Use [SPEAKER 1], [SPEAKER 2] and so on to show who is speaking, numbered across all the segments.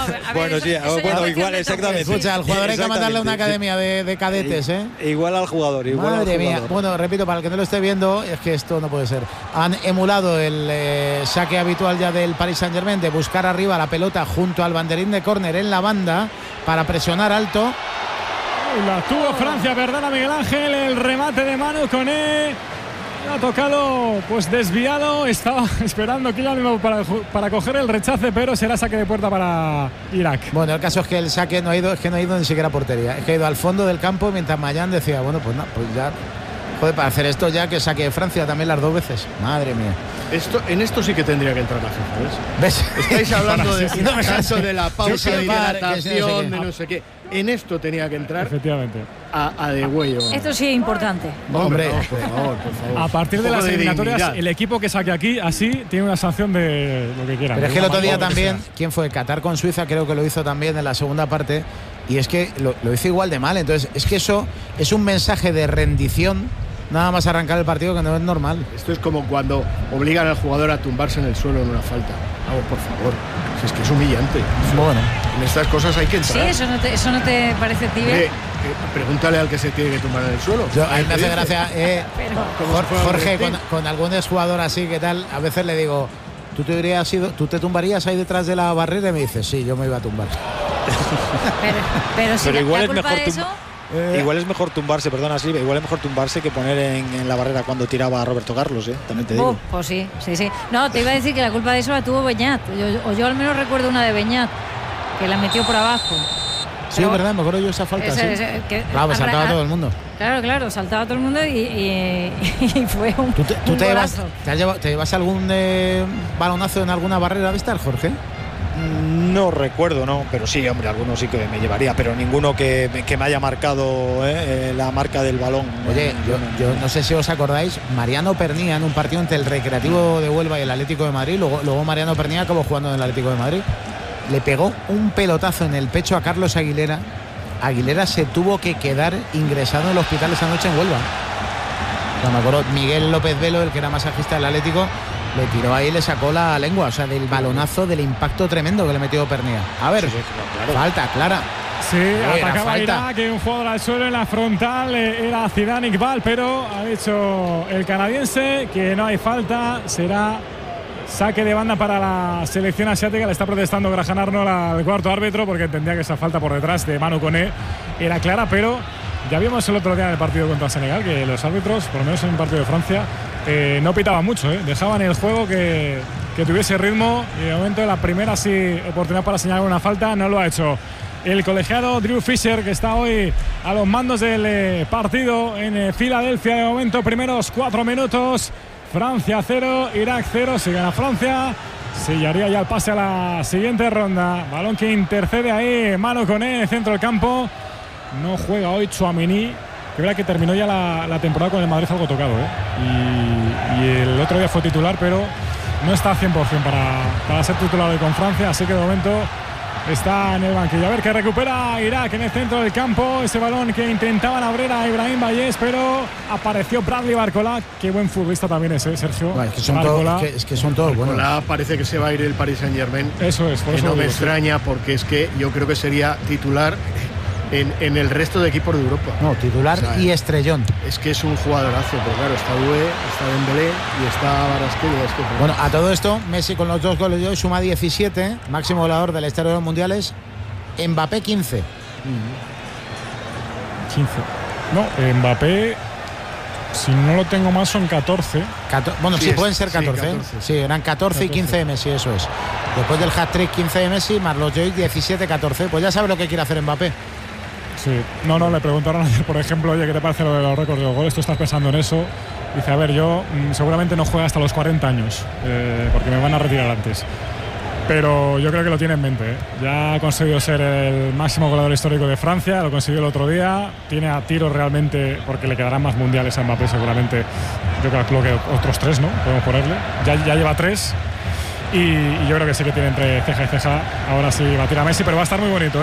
[SPEAKER 1] Bueno, sí, bueno, igual, exactamente.
[SPEAKER 2] Escucha, al jugador hay que mandarle a una academia de cadetes, ¿eh?
[SPEAKER 1] Igual al jugador, igual
[SPEAKER 2] Madre
[SPEAKER 1] al
[SPEAKER 2] mía.
[SPEAKER 1] jugador.
[SPEAKER 2] Bueno, repito, para el que no lo esté viendo, es que esto no puede ser. Han emulado el saque habitual ya del Paris Saint-Germain de buscar arriba la pelota junto al banderín de córner en la banda para presionar alto.
[SPEAKER 3] La tuvo Francia, perdona Miguel Ángel, el remate de Manu Koné. Ha tocado pues desviado, estaba esperando que ya mismo para coger el rechace, pero será saque de puerta para Irak.
[SPEAKER 2] Bueno, el caso es que el saque no ha ido ni siquiera a portería, es que ha ido al fondo del campo mientras Mayán decía, bueno, pues no, pues ya, joder, para hacer esto ya que saque de Francia también las 2 veces. Madre mía.
[SPEAKER 4] En esto sí que tendría que entrar la FIFA,
[SPEAKER 2] ¿ves?
[SPEAKER 4] Estáis hablando de,
[SPEAKER 2] no,
[SPEAKER 4] tanto de la pausa de hidratación,
[SPEAKER 2] de
[SPEAKER 4] no sé qué. En esto tenía que entrar.
[SPEAKER 3] Efectivamente.
[SPEAKER 4] A de huello.
[SPEAKER 5] Esto sí es importante.
[SPEAKER 2] Hombre,
[SPEAKER 4] no, por favor.
[SPEAKER 3] A partir de las eliminatorias,
[SPEAKER 4] dignidad.
[SPEAKER 3] el equipo que saque aquí así tiene una sanción de lo que quieran.
[SPEAKER 2] Pero es que el otro día también, ¿quién fue? Qatar con Suiza, creo que lo hizo también en la segunda parte. Y es que lo hizo igual de mal. Entonces, es que eso es un mensaje de rendición. Nada más arrancar el partido, que no es normal.
[SPEAKER 4] Esto es como cuando obligan al jugador a tumbarse en el suelo en una falta. Vamos, por favor. Si es que es humillante.
[SPEAKER 2] Bueno.
[SPEAKER 4] En estas cosas hay que entrar.
[SPEAKER 5] Sí, eso no te parece tibio.
[SPEAKER 4] Pregúntale al que se tiene que tumbar en el suelo.
[SPEAKER 2] A mí me hace gracia, Jorge, con algún exjugador así, que tal, a veces le digo, ¿tú te tumbarías ahí detrás de la barrera? Y me dice, sí, yo me iba a tumbar.
[SPEAKER 5] pero si
[SPEAKER 1] pero igual
[SPEAKER 5] la
[SPEAKER 1] es
[SPEAKER 5] culpa
[SPEAKER 1] mejor
[SPEAKER 5] de eso…
[SPEAKER 1] Igual es mejor tumbarse, perdona Silvia, igual es mejor tumbarse que poner en la barrera cuando tiraba a Roberto Carlos, también te digo.
[SPEAKER 5] Pues sí. No, te iba a decir que la culpa de eso la tuvo Beñat. Yo al menos recuerdo una de Beñat, que la metió por abajo.
[SPEAKER 2] Sí, es verdad, me acuerdo yo esa falta. Claro, saltaba todo el mundo.
[SPEAKER 5] Claro, saltaba todo el mundo y fue un
[SPEAKER 2] ¿Tú te llevas algún balonazo en alguna barrera de estas, Jorge?
[SPEAKER 1] No recuerdo, no, pero sí, hombre, algunos sí que me llevaría, pero ninguno que me haya marcado la marca del balón.
[SPEAKER 2] Oye, yo no sé si os acordáis, Mariano Pernía en un partido entre el Recreativo de Huelva y el Atlético de Madrid, luego Mariano Pernía acabó jugando en el Atlético de Madrid, le pegó un pelotazo en el pecho a Carlos Aguilera. Aguilera se tuvo que quedar ingresado en el hospital esa noche en Huelva. No me acuerdo, Miguel López Velo, el que era masajista del Atlético, le tiró ahí y le sacó la lengua, o sea, del balonazo, del impacto tremendo que le metió Pernía. A ver, claro. Falta clara.
[SPEAKER 3] Sí, atacaba Irak, que un jugador al suelo en la frontal era Zidane Iqbal, pero ha dicho el canadiense que no hay falta, será saque de banda para la selección asiática. Le está protestando Graham Arnold al cuarto árbitro porque entendía que esa falta por detrás de Manu Koné era clara, pero ya vimos el otro día en el partido contra Senegal que los árbitros, por lo menos en un partido de Francia, no pitaban mucho, dejaban el juego que tuviese ritmo, y de momento la primera sí oportunidad para señalar una falta no lo ha hecho el colegiado Drew Fisher, que está hoy a los mandos del partido en Filadelfia. De momento, primeros 4 minutos, Francia 0, Irak 0. Si gana Francia, sellaría ya el pase a la siguiente ronda. Balón que intercede ahí Manu Koné en el centro del campo. No juega hoy Tchouaméni, que verdad que terminó ya la temporada con el Madrid algo tocado, y el otro día fue titular, pero no está al 100% para ser titular hoy con Francia, así que de momento está en el banquillo. A ver, que recupera Irak en el centro del campo, ese balón que intentaban abrir a Ibrahim Vallés, pero apareció Bradley Barcola. Qué buen futbolista también es, Sergio.
[SPEAKER 2] Bueno, es que son todos buenos.
[SPEAKER 4] Barcola parece que se va a ir el Paris Saint-Germain.
[SPEAKER 3] Eso es, por eso
[SPEAKER 4] no me extraña, porque es que yo creo que sería titular en el resto de equipos de Europa.
[SPEAKER 2] No, titular, o sea, y estrellón.
[SPEAKER 4] Es que es un jugadorazo, pero claro, está Doué, está Dembélé y está Kvaratskhelia.
[SPEAKER 2] Bueno, a todo esto, Messi con los 2 goles de hoy suma 17, máximo goleador de la historia de los mundiales. Mbappé 15.
[SPEAKER 3] 15. No, Mbappé, si no lo tengo mal, son 14.
[SPEAKER 2] Bueno, sí, pueden ser 14. Sí, 14. Sí, eran 14 y 15 de Messi, eso es. Después del hat-trick 15 de Messi, más los de hoy 17-14. Pues ya sabe lo que quiere hacer Mbappé.
[SPEAKER 3] Sí, no, le preguntaron ayer, por ejemplo, oye, ¿qué te parece lo de los récords de los goles? ¿Tú estás pensando en eso? Dice, a ver, yo seguramente no juego hasta los 40 años, porque me van a retirar antes. Pero yo creo que lo tiene en mente, Ya ha conseguido ser el máximo goleador histórico de Francia, lo consiguió el otro día. Tiene a tiro realmente, porque le quedarán más mundiales a Mbappé seguramente. Yo calculo que otros 3, ¿no? Podemos ponerle. Ya lleva 3. Y yo creo que sí que tiene entre ceja y ceja. Ahora sí va a tirar a Messi, pero va a estar muy bonito,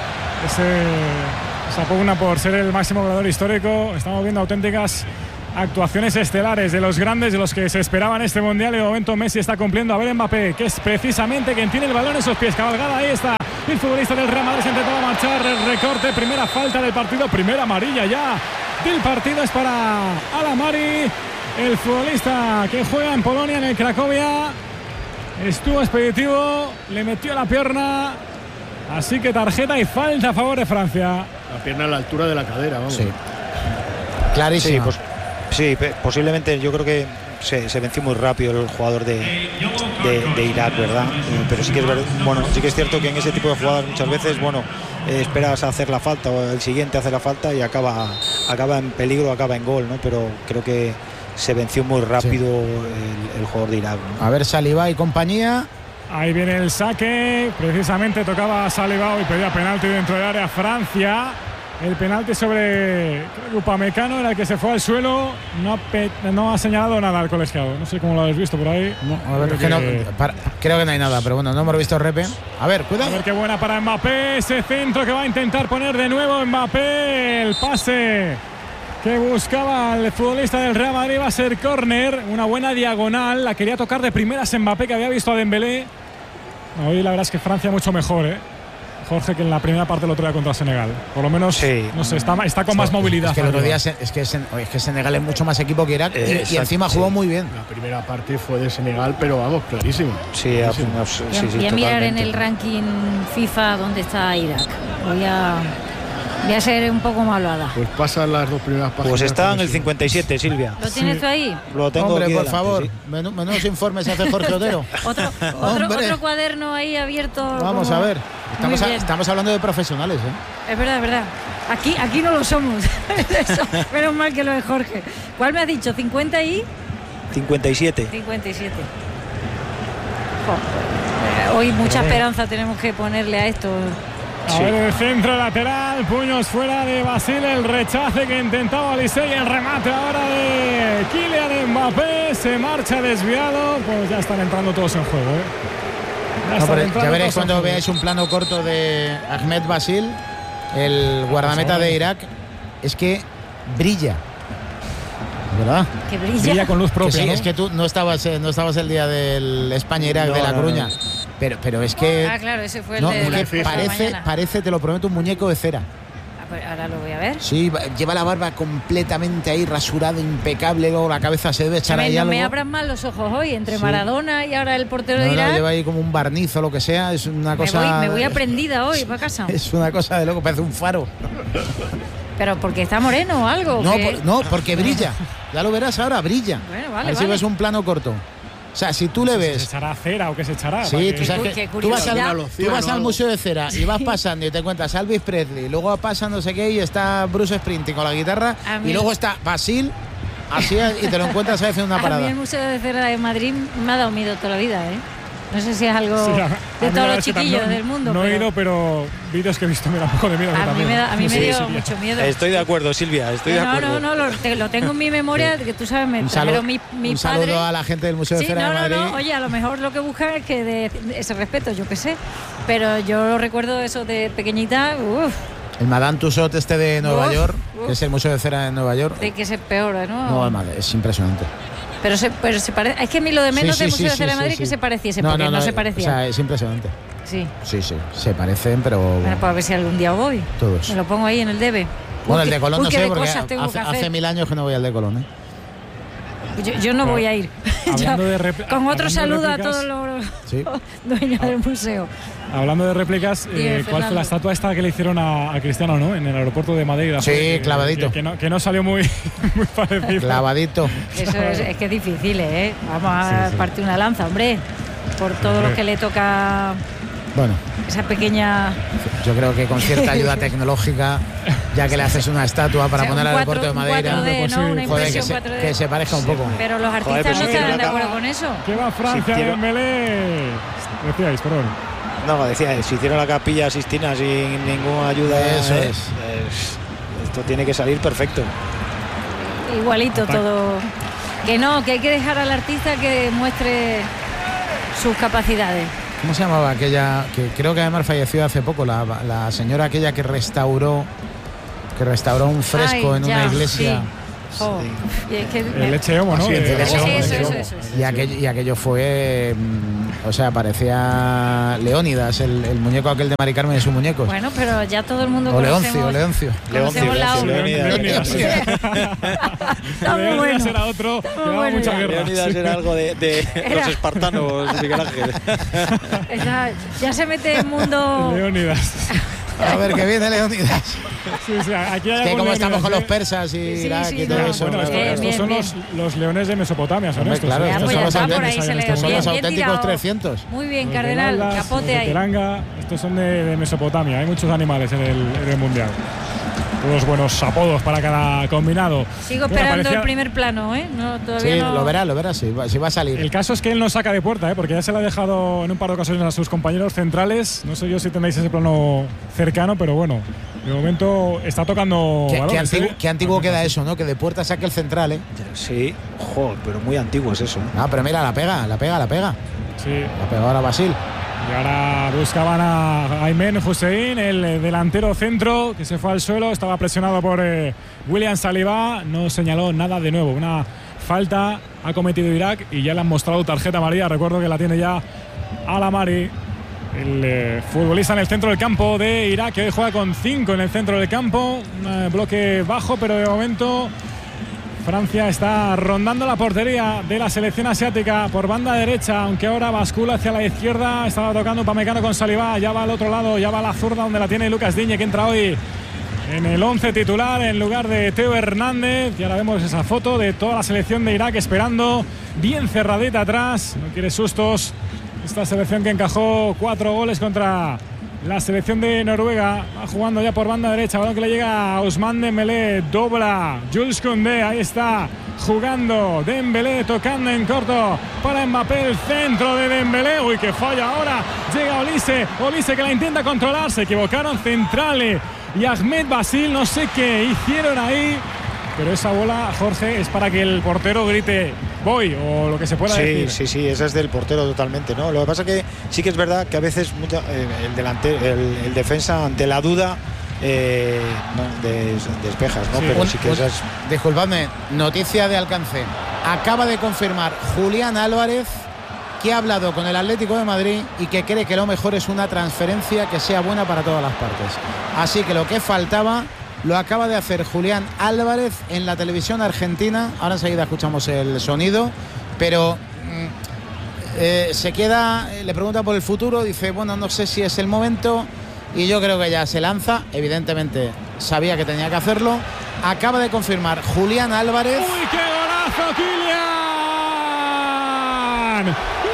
[SPEAKER 3] Esa pugna por ser el máximo goleador histórico. Estamos viendo auténticas actuaciones estelares de los grandes, de los que se esperaban este mundial, y de momento Messi está cumpliendo. A ver Mbappé, que es precisamente quien tiene el balón en sus pies. Cabalgada, ahí está El futbolista del Real Madrid se intentaba marchar. El recorte, primera falta del partido, primera amarilla ya del partido es para Alamari, el futbolista que juega en Polonia, en el Cracovia. Estuvo expeditivo, le metió la pierna, así que tarjeta y falta a favor de Francia.
[SPEAKER 4] La pierna a la altura de la cadera, vamos.
[SPEAKER 2] Sí. Clarísimo.
[SPEAKER 1] Sí, posiblemente yo creo que se venció muy rápido el jugador de Irak, ¿verdad? Pero sí que es verdad, bueno, sí que es cierto que en ese tipo de jugadas muchas veces, bueno, esperas a hacer la falta o el siguiente hace la falta y acaba en peligro, acaba en gol, ¿no? Pero creo que se venció muy rápido el jugador de Irak, ¿no?
[SPEAKER 2] A ver, Saliba y compañía.
[SPEAKER 3] Ahí viene el saque, precisamente tocaba a Salibao y pedía penalti dentro del área Francia. El penalti sobre Upamecano era el que se fue al suelo. No ha señalado nada al colegiado. No sé cómo lo habéis visto por ahí.
[SPEAKER 2] No, a ver, creo que no hay nada, pero bueno, no hemos visto repe. A ver, cuidado.
[SPEAKER 3] A ver qué buena para Mbappé. Ese centro que va a intentar poner de nuevo Mbappé. El pase que buscaba el futbolista del Real Madrid va a ser córner. Una buena diagonal. La quería tocar de primeras Mbappé, que había visto a Dembélé. Hoy la verdad es que Francia mucho mejor, Jorge, que en la primera parte del otro día contra Senegal. Por lo menos, no sé, está con más movilidad.
[SPEAKER 2] Es que el otro día es que Senegal es mucho más equipo que Irak y encima jugó muy bien.
[SPEAKER 4] La primera parte fue de Senegal, pero vamos, clarísimo.
[SPEAKER 5] Sí, y a mirar en el ranking FIFA dónde está Irak. Voy a ser un poco malvada.
[SPEAKER 4] Pues pasan las dos primeras páginas.
[SPEAKER 1] Pues está en el 57, Silvia.
[SPEAKER 5] ¿Lo tienes tú ahí?
[SPEAKER 1] Lo tengo.
[SPEAKER 2] Hombre,
[SPEAKER 1] aquí
[SPEAKER 2] por
[SPEAKER 1] delante,
[SPEAKER 2] favor,
[SPEAKER 1] sí.
[SPEAKER 2] menudos informes hace Jorge Otero.
[SPEAKER 5] otro cuaderno ahí abierto.
[SPEAKER 2] Vamos a ver. Estamos hablando de profesionales,
[SPEAKER 5] Es verdad. Aquí no lo somos. Eso, menos mal que lo es Jorge. ¿Cuál me has dicho? ¿50 y?
[SPEAKER 1] 57.
[SPEAKER 5] 57. Hoy mucha esperanza tenemos que ponerle a esto.
[SPEAKER 3] A ver, el centro lateral, puños fuera de Basile, el rechace que intentaba Alisei, el remate ahora de Kylian Mbappé, se marcha desviado, pues ya están entrando todos en juego.
[SPEAKER 2] Ya veréis cuando veáis un plano corto de Ahmed Basil, el guardameta de Irak, es que brilla, ¿verdad?
[SPEAKER 5] Que brilla
[SPEAKER 3] con luz propia.
[SPEAKER 2] Que sí,
[SPEAKER 3] ¿no?
[SPEAKER 2] es que tú no estabas el día del España-Irak de La Coruña. Pero es que.
[SPEAKER 5] Claro, ese fue el de
[SPEAKER 2] que parece, te lo prometo, un muñeco de cera.
[SPEAKER 5] Pues ahora lo voy a ver.
[SPEAKER 2] Sí, lleva la barba completamente ahí rasurada, impecable, luego la cabeza se debe echar ahí
[SPEAKER 5] no
[SPEAKER 2] algo.
[SPEAKER 5] me abran mal los ojos hoy, entre Maradona y ahora el portero de Irak.
[SPEAKER 2] Lleva ahí como un barniz o lo que sea, es una cosa.
[SPEAKER 5] Me voy aprendida hoy para casa.
[SPEAKER 2] Es una cosa de loco, parece un faro.
[SPEAKER 5] Pero porque está moreno o algo.
[SPEAKER 2] No, porque brilla. Ya lo verás ahora, brilla.
[SPEAKER 5] Bueno,
[SPEAKER 2] a ver si ves un plano corto. O sea, si tú le ves.
[SPEAKER 3] ¿Se echará cera o qué se echará?
[SPEAKER 2] Sí, tú sabes que tú vas al Museo de Cera y vas pasando y te encuentras a Elvis Presley, luego pasa no sé qué y está Bruce Springsteen con la guitarra y luego está Basil, así, y te lo encuentras a veces en una parada.
[SPEAKER 5] A mí el Museo de Cera de Madrid me ha dado miedo toda la vida, No sé si es algo de todos los chiquillos del mundo.
[SPEAKER 3] No he ido, pero vídeos que he visto me da un poco de miedo.
[SPEAKER 5] A mí me dio mucho miedo.
[SPEAKER 1] Estoy de acuerdo, Silvia, estoy de acuerdo.
[SPEAKER 5] No, lo tengo en mi memoria, que tú sabes, me trajeron mi padre.
[SPEAKER 2] Un saludo a la gente del Museo de Cera de Madrid.
[SPEAKER 5] Oye, a lo mejor lo que buscan es que de ese respeto, yo qué sé. Pero yo recuerdo eso de pequeñita,
[SPEAKER 2] El Madame Tussauds de Nueva York, que es el Museo de Cera de Nueva York.
[SPEAKER 5] De que es peor,
[SPEAKER 2] No, es impresionante.
[SPEAKER 5] Pero se parece. Es que a mí lo de menos del Museo de Cera de Madrid que se pareciese, porque no se parecía.
[SPEAKER 2] O sea, es impresionante.
[SPEAKER 5] Sí,
[SPEAKER 2] se parecen, pero.
[SPEAKER 5] Bueno, pues a ver si algún día voy.
[SPEAKER 2] Todos.
[SPEAKER 5] Me lo pongo ahí en el debe.
[SPEAKER 2] Bueno, el de Colón no sé, porque hace 1000 años que no voy al de Colón,
[SPEAKER 5] Yo no voy a ir. Con otro saludo a todos los dueños del museo.
[SPEAKER 3] Hablando de réplicas, ¿cuál fue la estatua esta que le hicieron a Cristiano, en el aeropuerto de Madrid?
[SPEAKER 2] Sí, clavadito.
[SPEAKER 3] Que no salió muy parecido.
[SPEAKER 2] Clavadito.
[SPEAKER 5] Eso es que es difícil, Vamos a partir una lanza, hombre. Por todo lo que le toca.
[SPEAKER 2] Bueno.
[SPEAKER 5] Esa pequeña.
[SPEAKER 2] Yo creo que con cierta ayuda tecnológica, ya que le haces una estatua para poner al aeropuerto de Madeira, que se parezca un poco.
[SPEAKER 5] Pero los artistas no estarán de acuerdo con eso.
[SPEAKER 3] ¿Qué va Francia de Dembélé? Decíais, perdón.
[SPEAKER 1] No, decía, si hicieron la Capilla Sistina sin ninguna ayuda,
[SPEAKER 2] eso es.
[SPEAKER 1] Esto tiene que salir perfecto.
[SPEAKER 5] Igualito todo. Que hay que dejar al artista que muestre sus capacidades.
[SPEAKER 2] ¿Cómo se llamaba aquella? Que creo que además falleció hace poco, la señora aquella que restauró un fresco en una iglesia.
[SPEAKER 5] Oh.
[SPEAKER 3] Sí. El leche homo, ¿no?
[SPEAKER 5] Eso.
[SPEAKER 2] Y aquello fue, o sea, parecía Leónidas, el muñeco aquel de Mari Carmen y sus muñecos.
[SPEAKER 5] Bueno, pero ya todo el mundo
[SPEAKER 2] Leoncio.
[SPEAKER 3] Leónidas era otro.
[SPEAKER 1] Leónidas era algo de los espartanos de Miguel Ángel.
[SPEAKER 5] Ya se mete en mundo.
[SPEAKER 3] Leónidas.
[SPEAKER 2] A ver, que viene Leónidas.
[SPEAKER 3] Sí, aquí hay
[SPEAKER 2] que como estamos con los persas y Irak y todo eso.
[SPEAKER 3] Bueno, estos son los leones de Mesopotamia, son estos.
[SPEAKER 2] Claro,
[SPEAKER 5] estos
[SPEAKER 2] son los auténticos 300.
[SPEAKER 5] Muy bien, Cardenal, capote ahí.
[SPEAKER 3] Teranga, estos son de Mesopotamia. Hay muchos animales en el Mundial. Todos buenos apodos para cada combinado.
[SPEAKER 5] Sigo esperando el primer plano, ¿eh? No, todavía
[SPEAKER 2] sí,
[SPEAKER 5] no.
[SPEAKER 2] lo verás, si va a salir.
[SPEAKER 3] El caso es que él no saca de puerta, porque ya se lo ha dejado en un par de ocasiones a sus compañeros centrales. No sé yo si tenéis ese plano cercano, pero bueno, de momento está tocando.
[SPEAKER 2] Qué antiguo queda eso, ¿no? Que de puerta saque el central, ¿eh?
[SPEAKER 1] Sí, joder, pero muy antiguo es eso.
[SPEAKER 2] Ah, pero mira, la pega.
[SPEAKER 3] Sí.
[SPEAKER 2] La pega ahora Basil.
[SPEAKER 3] Y ahora buscaban a Aymen Hussein, el delantero centro, que se fue al suelo. Estaba presionado por William Saliba. No señaló nada de nuevo. Una falta ha cometido Irak y ya le han mostrado tarjeta amarilla. Recuerdo que la tiene ya Alamari, el futbolista en el centro del campo de Irak, que hoy juega con 5 en el centro del campo. Un bloque bajo, pero de momento Francia está rondando la portería de la selección asiática por banda derecha, aunque ahora bascula hacia la izquierda. Estaba tocando Upamecano con Saliba, ya va al otro lado, ya va a la zurda donde la tiene Lucas Digne, que entra hoy en el 11 titular en lugar de Teo Hernández. Y ahora vemos esa foto de toda la selección de Irak esperando, bien cerradita atrás, no quiere sustos. Esta selección que encajó 4 goles contra la selección de Noruega. Va jugando ya por banda derecha, balón que le llega a Ousmane Dembélé, dobla Jules Koundé, ahí está jugando Dembélé, tocando en corto para Mbappé, el centro de Dembélé, uy, que falla ahora, llega Olise que la intenta controlar, se equivocaron centrales y Ahmed Basil, no sé qué hicieron ahí, pero esa bola, Jorge, es para que el portero grite voy o lo que se pueda decir.
[SPEAKER 1] Sí, esa es del portero totalmente, ¿no? Lo que pasa que sí que es verdad que a veces el defensa ante la duda despejas, ¿no? Pero sí que esas...
[SPEAKER 2] Disculpadme, noticia de alcance. Acaba de confirmar Julián Álvarez que ha hablado con el Atlético de Madrid y que cree que lo mejor es una transferencia que sea buena para todas las partes. Así que lo que faltaba lo acaba de hacer Julián Álvarez en la televisión argentina. Ahora enseguida escuchamos el sonido, pero se queda, le pregunta por el futuro, dice, bueno, no sé si es el momento, y yo creo que ya se lanza. Evidentemente sabía que tenía que hacerlo. Acaba de confirmar Julián Álvarez.
[SPEAKER 3] ¡Uy, qué golazo, Kylian!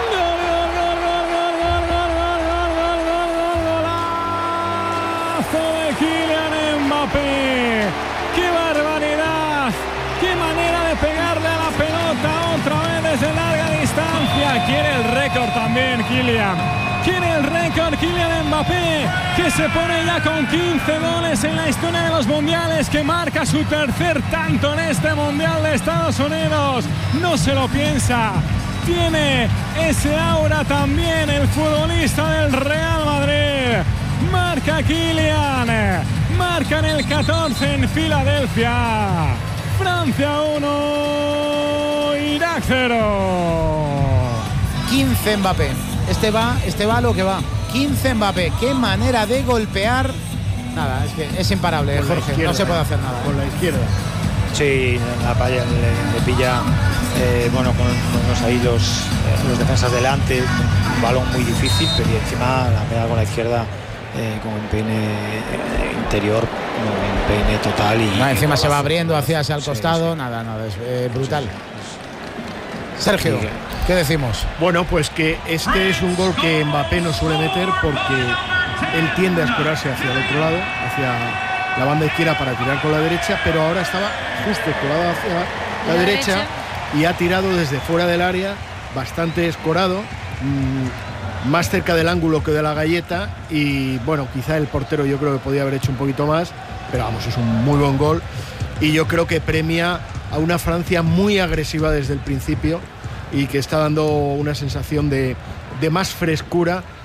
[SPEAKER 3] ¡Qué barbaridad! ¡Qué manera de pegarle a la pelota otra vez desde larga distancia! Quiere el récord también Kylian. Quiere el récord Kylian Mbappé, que se pone ya con 15 goles en la historia de los mundiales, que marca su tercer tanto en este mundial de Estados Unidos. No se lo piensa. Tiene ese aura también el futbolista del Real Madrid. Marca Kylian. Marca en el 14 en Filadelfia. Francia 1, Irak 0.
[SPEAKER 2] 15 Mbappé. Este va a lo que va. 15 Mbappé. Qué manera de golpear. Nada, es que es imparable, Jorge. No se puede hacer nada.
[SPEAKER 4] Con la izquierda.
[SPEAKER 1] Sí, la palla le pilla con ahí los defensas delante. Un balón muy difícil, pero y encima la pega con la izquierda. Con un peine interior, un peine total y
[SPEAKER 2] encima se va abriendo hacia al costado. Sí. Nada, es brutal. Sergio, ¿qué decimos?
[SPEAKER 4] Bueno, pues que este es un gol que Mbappé no suele meter porque él tiende a escorarse hacia el otro lado, hacia la banda izquierda para tirar con la derecha, pero ahora estaba justo escorado hacia la derecha y ha tirado desde fuera del área, bastante escorado, más cerca del ángulo que de la galleta, y bueno, quizá el portero yo creo que podía haber hecho un poquito más, pero vamos, es un muy buen gol y yo creo que premia a una Francia muy agresiva desde el principio y que está dando una sensación de más frescura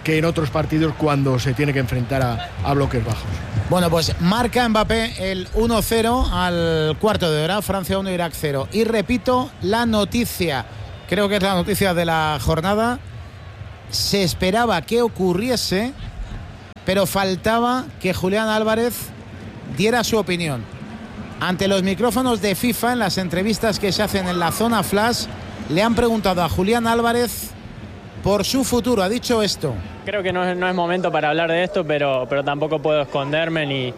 [SPEAKER 4] que en otros partidos cuando se tiene que enfrentar a bloques bajos.
[SPEAKER 2] Bueno, pues marca Mbappé el 1-0 al cuarto de hora, Francia 1, Irak 0. Y repito, la noticia, creo que es la noticia de la jornada, se esperaba que ocurriese, pero faltaba que Julián Álvarez diera su opinión. Ante los micrófonos de FIFA, en las entrevistas que se hacen en la zona flash, le han preguntado a Julián Álvarez por su futuro. Ha dicho esto:
[SPEAKER 6] creo que no es momento para hablar de esto, pero tampoco puedo esconderme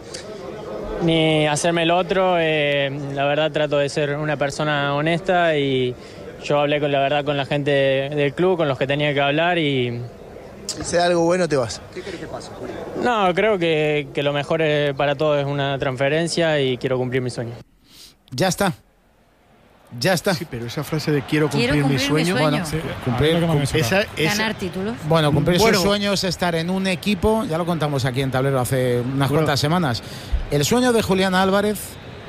[SPEAKER 6] ni hacerme el otro. La verdad trato de ser una persona honesta y yo hablé con la gente del club, con los que tenía que hablar y...
[SPEAKER 7] Si sea algo bueno te vas. ¿Qué crees que pasa, Julio?
[SPEAKER 6] No, creo que lo mejor para todos es una transferencia y quiero cumplir mi sueño.
[SPEAKER 2] Ya está. Ya está.
[SPEAKER 4] Sí, pero esa frase de quiero cumplir mi sueño.
[SPEAKER 2] Bueno, sí,
[SPEAKER 5] ganar títulos.
[SPEAKER 2] Bueno, cumplir sus sueños, estar en un equipo, ya lo contamos aquí en Tablero hace unas cuantas semanas. El sueño de Julián Álvarez,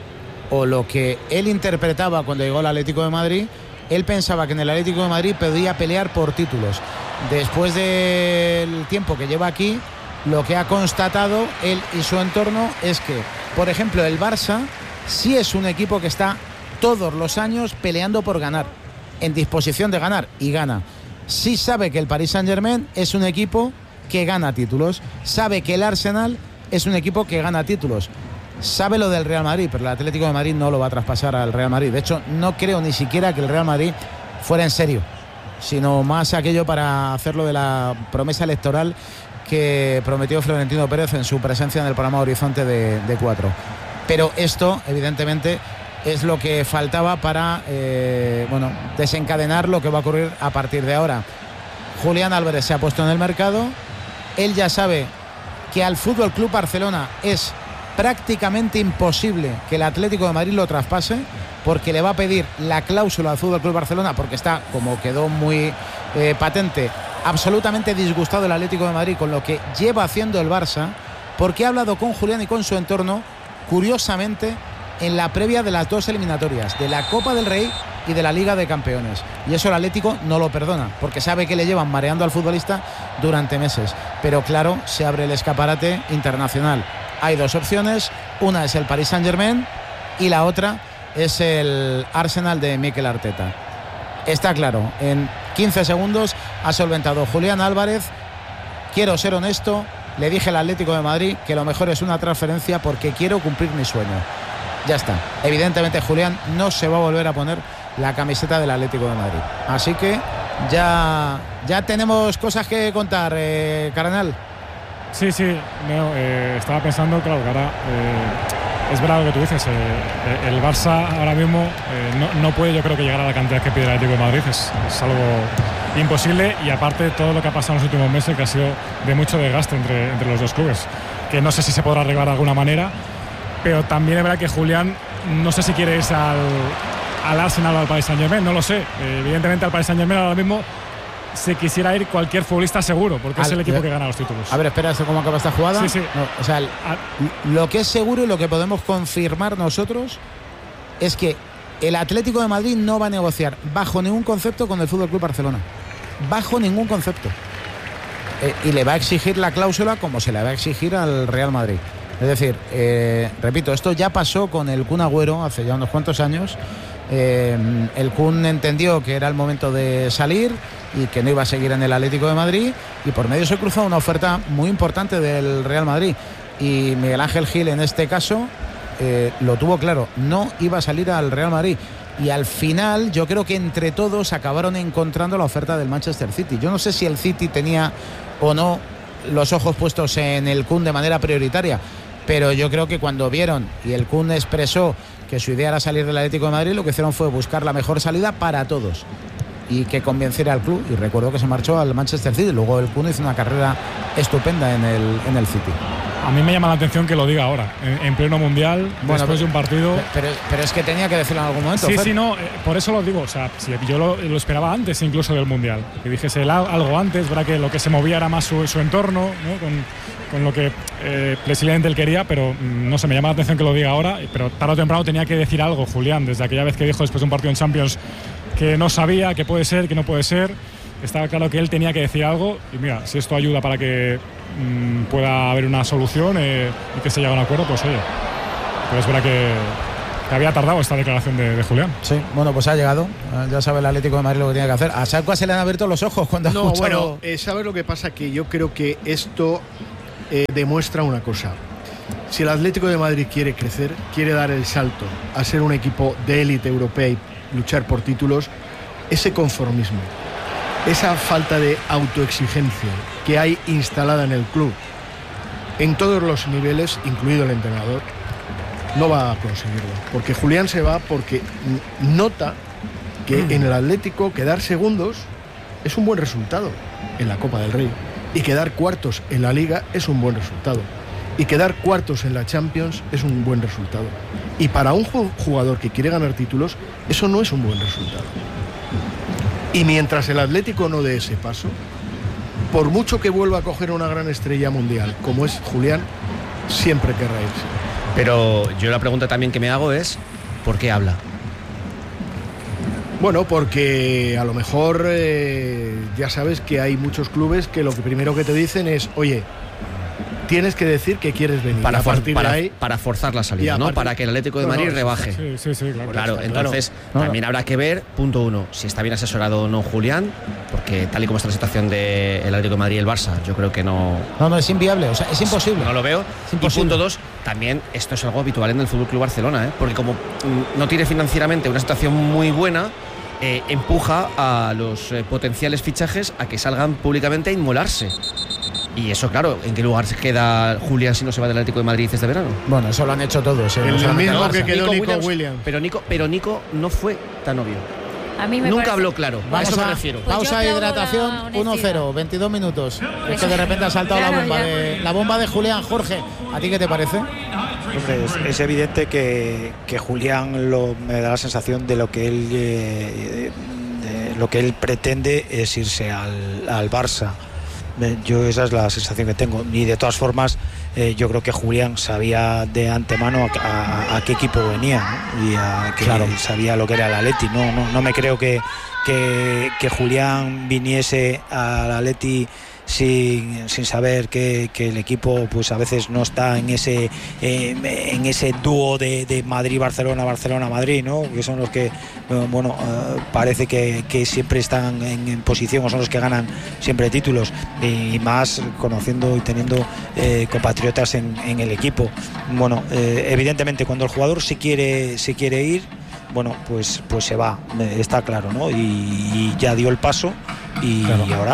[SPEAKER 2] o lo que él interpretaba cuando llegó al Atlético de Madrid, él pensaba que en el Atlético de Madrid podía pelear por títulos. Después del tiempo que lleva aquí, lo que ha constatado él y su entorno es que, por ejemplo, el Barça sí es un equipo que está todos los años peleando por ganar, en disposición de ganar, y gana. Sí sabe que el Paris Saint-Germain es un equipo que gana títulos, sabe que el Arsenal es un equipo que gana títulos, sabe lo del Real Madrid, pero el Atlético de Madrid no lo va a traspasar al Real Madrid. De hecho, no creo ni siquiera que el Real Madrid fuera en serio, sino más aquello para hacerlo de la promesa electoral que prometió Florentino Pérez en su presencia en el programa Horizonte de 4. Pero esto, evidentemente, es lo que faltaba para desencadenar lo que va a ocurrir a partir de ahora. Julián Álvarez se ha puesto en el mercado, él ya sabe que al Fútbol Club Barcelona es prácticamente imposible que el Atlético de Madrid lo traspase, porque le va a pedir la cláusula al Fútbol Club Barcelona, porque está, como quedó muy patente, absolutamente disgustado el Atlético de Madrid con lo que lleva haciendo el Barça, porque ha hablado con Julián y con su entorno, curiosamente, en la previa de las dos eliminatorias, de la Copa del Rey y de la Liga de Campeones. Y eso el Atlético no lo perdona, porque sabe que le llevan mareando al futbolista durante meses. Pero claro, se abre el escaparate internacional. Hay dos opciones, una es el Paris Saint-Germain y la otra es el Arsenal de Mikel Arteta. Está claro, en 15 segundos ha solventado Julián Álvarez: quiero ser honesto, le dije al Atlético de Madrid que lo mejor es una transferencia porque quiero cumplir mi sueño. Ya está. Evidentemente Julián no se va a volver a poner la camiseta del Atlético de Madrid. Así que ya tenemos cosas que contar, Cardenal.
[SPEAKER 3] Sí, estaba pensando, claro, que ahora es verdad lo que tú dices, el Barça ahora mismo no puede, yo creo, que llegar a la cantidad que pide el Atlético de Madrid, es algo imposible, y aparte todo lo que ha pasado en los últimos meses, que ha sido de mucho desgaste entre los dos clubes, que no sé si se podrá arreglar de alguna manera, pero también es verdad que Julián no sé si quiere irse al Arsenal o al Paris Saint-Germain, no lo sé. Evidentemente al Paris Saint-Germain ahora mismo se quisiera ir cualquier futbolista seguro, porque es el equipo que gana los títulos.
[SPEAKER 2] A ver, espera, ¿cómo acaba esta jugada?
[SPEAKER 3] Sí.
[SPEAKER 2] No, o sea, lo que es seguro y lo que podemos confirmar nosotros es que el Atlético de Madrid no va a negociar bajo ningún concepto con el Fútbol Club Barcelona. Bajo ningún concepto. Y le va a exigir la cláusula como se le va a exigir al Real Madrid. Es decir, repito, esto ya pasó con el Kun Agüero hace ya unos cuantos años. El Kun entendió que era el momento de salir y que no iba a seguir en el Atlético de Madrid, y por medio se cruzó una oferta muy importante del Real Madrid, y Miguel Ángel Gil en este caso lo tuvo claro, no iba a salir al Real Madrid, y al final yo creo que entre todos acabaron encontrando la oferta del Manchester City. Yo no sé si el City tenía o no los ojos puestos en el Kun de manera prioritaria, pero yo creo que cuando vieron y el Kun expresó que su idea era salir del Atlético de Madrid, lo que hicieron fue buscar la mejor salida para todos y que convenciera al club, y recuerdo que se marchó al Manchester City. Luego el Kun hizo una carrera estupenda en el City.
[SPEAKER 3] A mí me llama la atención que lo diga ahora, en pleno mundial, después de un partido.
[SPEAKER 2] Pero es que tenía que decirlo en algún momento.
[SPEAKER 3] Sí, no, por eso lo digo. O sea, si yo lo esperaba antes incluso del mundial, que dijese algo antes, verdad que lo que se movía era más su entorno, ¿no? con lo que el presidente él quería, pero no sé, me llama la atención que lo diga ahora, pero tarde o temprano tenía que decir algo Julián, desde aquella vez que dijo después de un partido en Champions que no sabía, que puede ser, que no puede ser. estaba claro que él tenía que decir algo y mira, si esto ayuda para que pueda haber una solución y que se llegue a un acuerdo, pues oye, pero es verdad que había tardado esta declaración de Julián.
[SPEAKER 2] Sí, bueno, pues ha llegado. Ya sabe el Atlético de Madrid lo que tiene que hacer. A Sacua se le han abierto los ojos cuando ha escuchado.
[SPEAKER 4] Bueno, ¿sabes lo que pasa? Que yo creo que esto demuestra una cosa. Si el Atlético de Madrid quiere crecer, quiere dar el salto a ser un equipo de élite europea y luchar por títulos, ese conformismo, esa falta de autoexigencia que hay instalada en el club, en todos los niveles, incluido el entrenador, no va a conseguirlo. Porque Julián se va porque nota que en el Atlético quedar segundos es un buen resultado en la Copa del Rey, y quedar cuartos en la Liga es un buen resultado, y quedar cuartos en la Champions es un buen resultado, y para un jugador que quiere ganar títulos eso no es un buen resultado. Y mientras el Atlético no dé ese paso, por mucho que vuelva a coger una gran estrella mundial como es Julián, siempre querrá irse.
[SPEAKER 8] Pero yo la pregunta también que me hago es ¿por qué habla?
[SPEAKER 4] Bueno, porque a lo mejor ya sabes que hay muchos clubes que lo primero que te dicen es, oye, tienes que decir que quieres venir.
[SPEAKER 8] Para forzar la salida, ¿no? Para que el Atlético de Madrid rebaje.
[SPEAKER 3] Sí, claro.
[SPEAKER 8] Claro, entonces también habrá que ver, punto uno, si está bien asesorado o no Julián, porque tal y como está la situación del Atlético de Madrid y el Barça, yo creo que no...
[SPEAKER 2] No, es inviable, o sea, es imposible.
[SPEAKER 8] No lo veo. Y punto dos, también esto es algo habitual en el FC Barcelona, porque como no tiene financieramente una situación muy buena, empuja a los potenciales fichajes a que salgan públicamente a inmolarse. Y eso, claro, ¿en qué lugar se queda Julián si no se va del Atlético de Madrid este verano?
[SPEAKER 2] Bueno, eso lo han hecho todos.
[SPEAKER 4] El mismo que quedó Nico Williams.
[SPEAKER 8] Pero Nico no fue tan obvio.
[SPEAKER 5] A mí me
[SPEAKER 8] Nunca
[SPEAKER 5] parece...
[SPEAKER 8] habló claro.
[SPEAKER 2] Vamos
[SPEAKER 8] a eso me refiero.
[SPEAKER 5] Pues
[SPEAKER 2] pausa de hidratación, 1-0, 22 minutos. Es que de repente ha saltado la bomba de Julián. Jorge, ¿a ti qué te parece?
[SPEAKER 1] Hombre, es evidente que Julián me da la sensación de lo que él pretende es irse al Barça. Yo esa es la sensación que tengo, y de todas formas yo creo que Julián sabía de antemano a qué equipo venía, ¿no? Y sabía lo que era el Atleti. No me creo que Julián viniese al Atleti sin saber que el equipo pues a veces no está en ese dúo de Madrid-Barcelona-Barcelona-Madrid, ¿no? Que son los que parece que siempre están en posición, o son los que ganan siempre títulos, y más conociendo y teniendo compatriotas en el equipo. Evidentemente cuando el jugador se quiere ir, pues se va, está claro, ¿no? Y ya dio el paso. Y ahora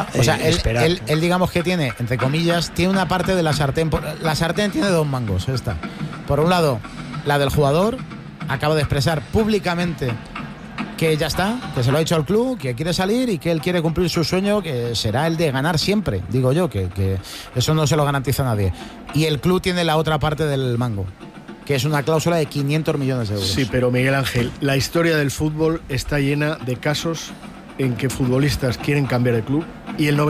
[SPEAKER 2] él digamos que tiene, entre comillas, tiene una parte de la sartén. La sartén tiene dos mangos. Por un lado, la del jugador, acaba de expresar públicamente que ya está, que se lo ha dicho al club, que quiere salir y que él quiere cumplir su sueño, que será el de ganar siempre, digo yo, que eso no se lo garantiza a nadie. Y el club tiene la otra parte del mango, que es una cláusula de 500 millones de euros.
[SPEAKER 4] Sí, pero Miguel Ángel, la historia del fútbol está llena de casos en que futbolistas quieren cambiar el club y el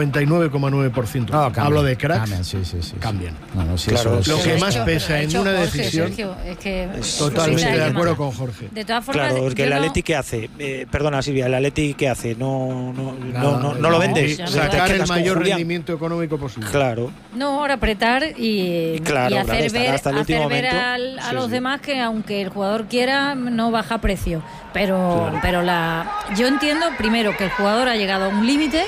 [SPEAKER 4] 99,9%, hablo de cracks, cambian.
[SPEAKER 1] Claro,
[SPEAKER 4] lo que más pesa en una decisión, totalmente de acuerdo con Jorge.
[SPEAKER 5] De todas formas,
[SPEAKER 1] claro, porque el Atleti ¿qué hace? Perdona, Silvia, el Atleti ¿qué hace? No lo vendes.
[SPEAKER 4] Sacar el mayor rendimiento económico posible.
[SPEAKER 1] Claro.
[SPEAKER 5] No, ahora apretar y hacer ver a los demás que aunque el jugador quiera, no baja precio. Pero yo entiendo primero que el jugador ha llegado a un límite,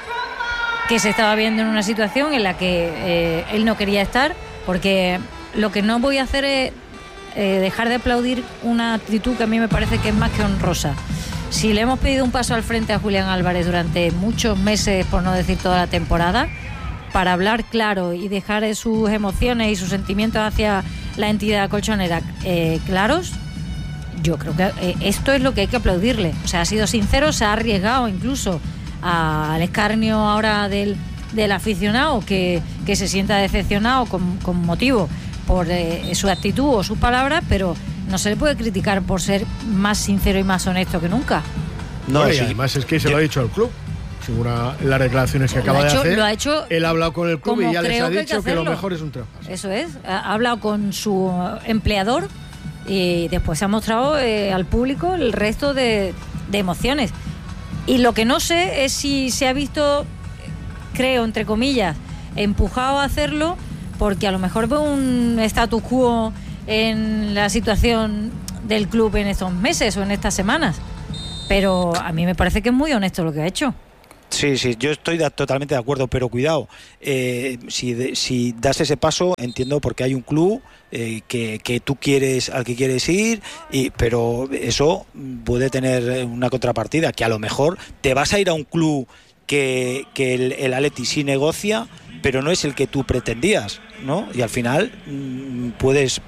[SPEAKER 5] que se estaba viendo en una situación en la que él no quería estar, porque lo que no voy a hacer es dejar de aplaudir una actitud que a mí me parece que es más que honrosa. Si le hemos pedido un paso al frente a Julián Álvarez durante muchos meses, por no decir toda la temporada, para hablar claro y dejar sus emociones y sus sentimientos hacia la entidad colchonera claros, yo creo que esto es lo que hay que aplaudirle. O sea, ha sido sincero, se ha arriesgado incluso al escarnio ahora del aficionado que se sienta decepcionado con motivo por su actitud o sus palabras, pero no se le puede criticar por ser más sincero y más honesto que nunca.
[SPEAKER 4] No, y además es que se lo ha dicho al club. Según las declaraciones que acaba de hacer, él ha hablado con el club y ya les ha dicho que lo mejor es un traspaso.
[SPEAKER 5] Eso es, ha hablado con su empleador y después se ha mostrado al público el resto de emociones. Y lo que no sé es si se ha visto, creo, entre comillas, empujado a hacerlo, porque a lo mejor ve un status quo en la situación del club en estos meses o en estas semanas. Pero a mí me parece que es muy honesto lo que ha hecho.
[SPEAKER 1] Sí, yo estoy totalmente de acuerdo, pero cuidado, si das ese paso, entiendo porque hay un club que tú quieres, al que quieres ir, pero eso puede tener una contrapartida, que a lo mejor te vas a ir a un club que el Atleti sí negocia, pero no es el que tú pretendías, ¿no? Y al final puedes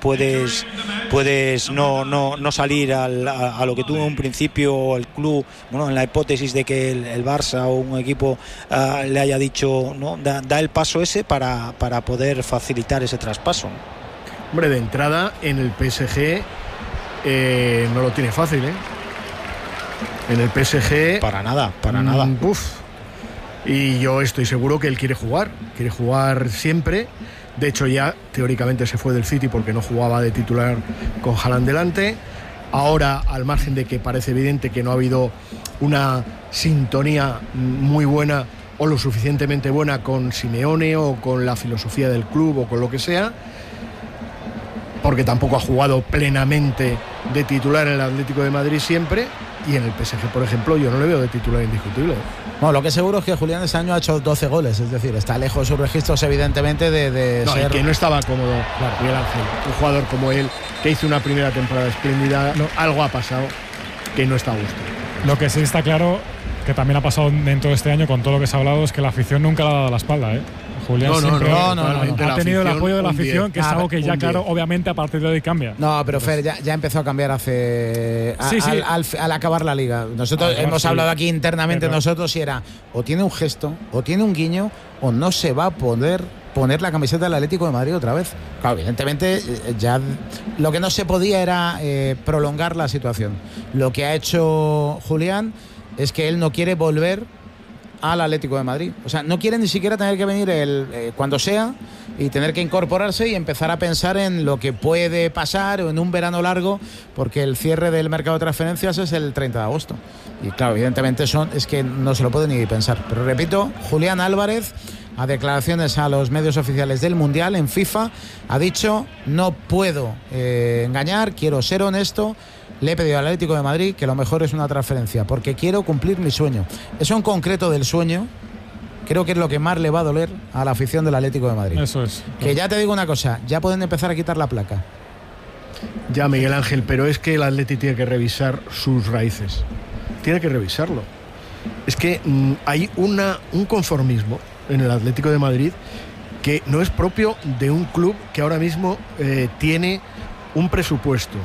[SPEAKER 1] no salir a lo que tú en un principio el club, bueno, en la hipótesis de que el Barça o un equipo le haya dicho, ¿no? Da el paso ese para poder facilitar ese traspaso.
[SPEAKER 4] Hombre, de entrada en el PSG no lo tiene fácil, ¿eh? En el PSG
[SPEAKER 1] para nada.
[SPEAKER 4] Y yo estoy seguro que él quiere jugar siempre. De hecho, ya teóricamente se fue del City porque no jugaba de titular con Haaland delante. Ahora, al margen de que parece evidente que no ha habido una sintonía muy buena o lo suficientemente buena con Simeone o con la filosofía del club o con lo que sea, porque tampoco ha jugado plenamente de titular en el Atlético de Madrid siempre, y en el PSG, por ejemplo, yo no le veo de titular indiscutible.
[SPEAKER 2] Bueno, lo que es seguro es que Julián este año ha hecho 12 goles, es decir, está lejos de sus registros, evidentemente, de
[SPEAKER 4] no,
[SPEAKER 2] ser...
[SPEAKER 4] y que no estaba cómodo, claro, Miguel Ángel, un jugador como él, que hizo una primera temporada espléndida, algo ha pasado que no está a gusto.
[SPEAKER 3] Lo que sí está claro, que también ha pasado dentro de este año, con todo lo que se ha hablado, es que la afición nunca le ha dado la espalda, ¿eh? Julián siempre ha tenido el apoyo de la afición, que es algo que ya, claro, obviamente a partir de hoy cambia.
[SPEAKER 2] No, pero Fer, ya empezó a cambiar al acabar la liga. Nosotros hemos hablado aquí internamente nosotros, y era o tiene un gesto, o tiene un guiño, o no se va a poder poner la camiseta del Atlético de Madrid otra vez. Claro, evidentemente ya lo que no se podía era prolongar la situación. Lo que ha hecho Julián es que él no quiere volver al Atlético de Madrid. O sea, no quiere ni siquiera tener que venir cuando sea y tener que incorporarse y empezar a pensar en lo que puede pasar o en un verano largo, porque el cierre del mercado de transferencias es el 30 de agosto. Y claro, evidentemente es que no se lo puede ni pensar. Pero repito, Julián Álvarez, a declaraciones a los medios oficiales del Mundial en FIFA, ha dicho: no puedo engañar, quiero ser honesto. Le he pedido al Atlético de Madrid que lo mejor es una transferencia, porque quiero cumplir mi sueño. Eso en concreto del sueño, creo que es lo que más le va a doler a la afición del Atlético de Madrid.
[SPEAKER 3] Eso es.
[SPEAKER 2] Que ya te digo una cosa, ya pueden empezar a quitar la placa.
[SPEAKER 4] Ya, Miguel Ángel, pero es que el Atlético tiene que revisar sus raíces. Tiene que revisarlo. Es que hay un conformismo en el Atlético de Madrid que no es propio de un club que ahora mismo tiene un presupuesto,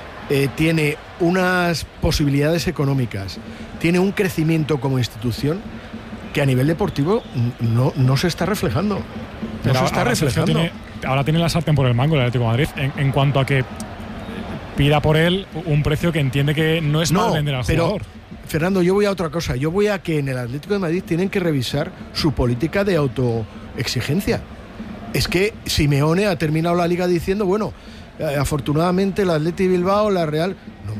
[SPEAKER 4] tiene unas posibilidades económicas, tiene un crecimiento como institución que a nivel deportivo no se está reflejando. No se está reflejando.
[SPEAKER 3] Ahora tiene la sartén por el mango el Atlético de Madrid en cuanto a que pida por él un precio que entiende que no es mal vender al jugador.
[SPEAKER 4] Fernando, yo voy a otra cosa. Yo voy a que en el Atlético de Madrid tienen que revisar su política de autoexigencia. Es que Simeone ha terminado la liga diciendo, bueno, afortunadamente el Athletic Bilbao, la Real...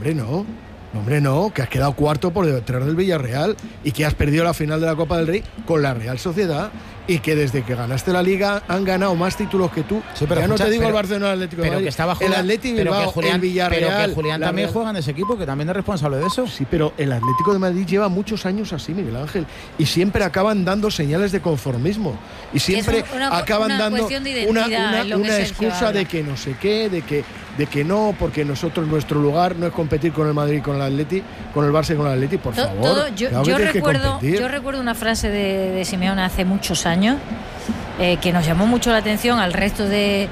[SPEAKER 4] No, hombre, no, que has quedado cuarto por detrás del Villarreal y que has perdido la final de la Copa del Rey con la Real Sociedad, y que desde que ganaste la Liga han ganado más títulos que tú.
[SPEAKER 2] Sí, pero
[SPEAKER 4] ya no te digo el Barcelona, el Atlético de Madrid,
[SPEAKER 2] que estaba
[SPEAKER 4] el Athletic Bilbao, el Villarreal.
[SPEAKER 2] Pero que Julián también juega en ese equipo, que también es responsable de eso.
[SPEAKER 4] Sí, pero el Atlético de Madrid lleva muchos años así, Miguel Ángel, y siempre acaban dando señales de conformismo y siempre acaban dando una excusa de que no sé qué, de que no, porque nuestro lugar no es competir con el Madrid, con el Atleti, con el Barça y con el Atleti, por favor.
[SPEAKER 5] Yo recuerdo una frase de Simeone hace muchos años que nos llamó mucho la atención al resto de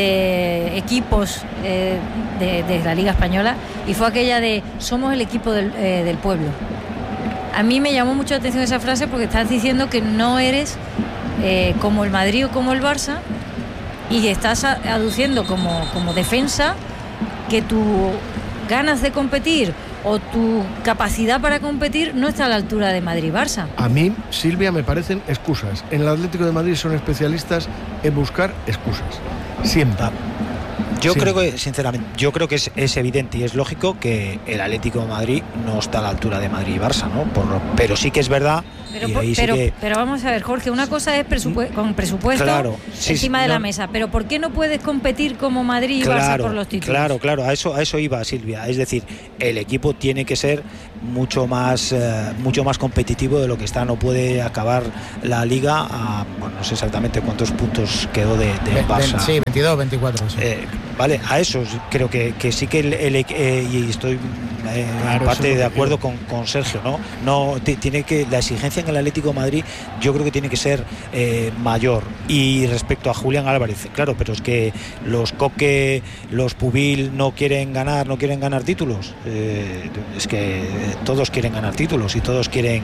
[SPEAKER 5] equipos de la Liga Española, y fue aquella de: somos el equipo del pueblo. A mí me llamó mucho la atención esa frase, porque estás diciendo que no eres como el Madrid o como el Barça, y estás aduciendo como defensa que tus ganas de competir o tu capacidad para competir no está a la altura de Madrid-Barça.
[SPEAKER 4] A mí, Silvia, me parecen excusas. En el Atlético de Madrid son especialistas en buscar excusas. Siempre.
[SPEAKER 1] Yo creo que, sinceramente, es evidente y es lógico que el Atlético de Madrid no está a la altura de Madrid y Barça, ¿no? Pero sí que es verdad.
[SPEAKER 5] Pero vamos a ver, Jorge, una cosa es con presupuesto encima de la mesa, pero ¿por qué no puedes competir como Madrid y Barça por los títulos?
[SPEAKER 1] Claro, a eso iba, Silvia. Es decir, el equipo tiene que ser mucho más competitivo de lo que está. No puede acabar la Liga a, bueno, no sé exactamente cuántos puntos quedó de Barça.
[SPEAKER 2] Sí, 22, 24. Sí.
[SPEAKER 1] Vale, a eso creo que sí que y estoy en parte de acuerdo con Sergio, ¿no? Tiene que la exigencia en el Atlético de Madrid, yo creo que tiene que ser mayor. Y respecto a Julián Álvarez, claro, pero es que los Coque, los Pubil no quieren ganar títulos. Es que todos quieren ganar títulos y todos quieren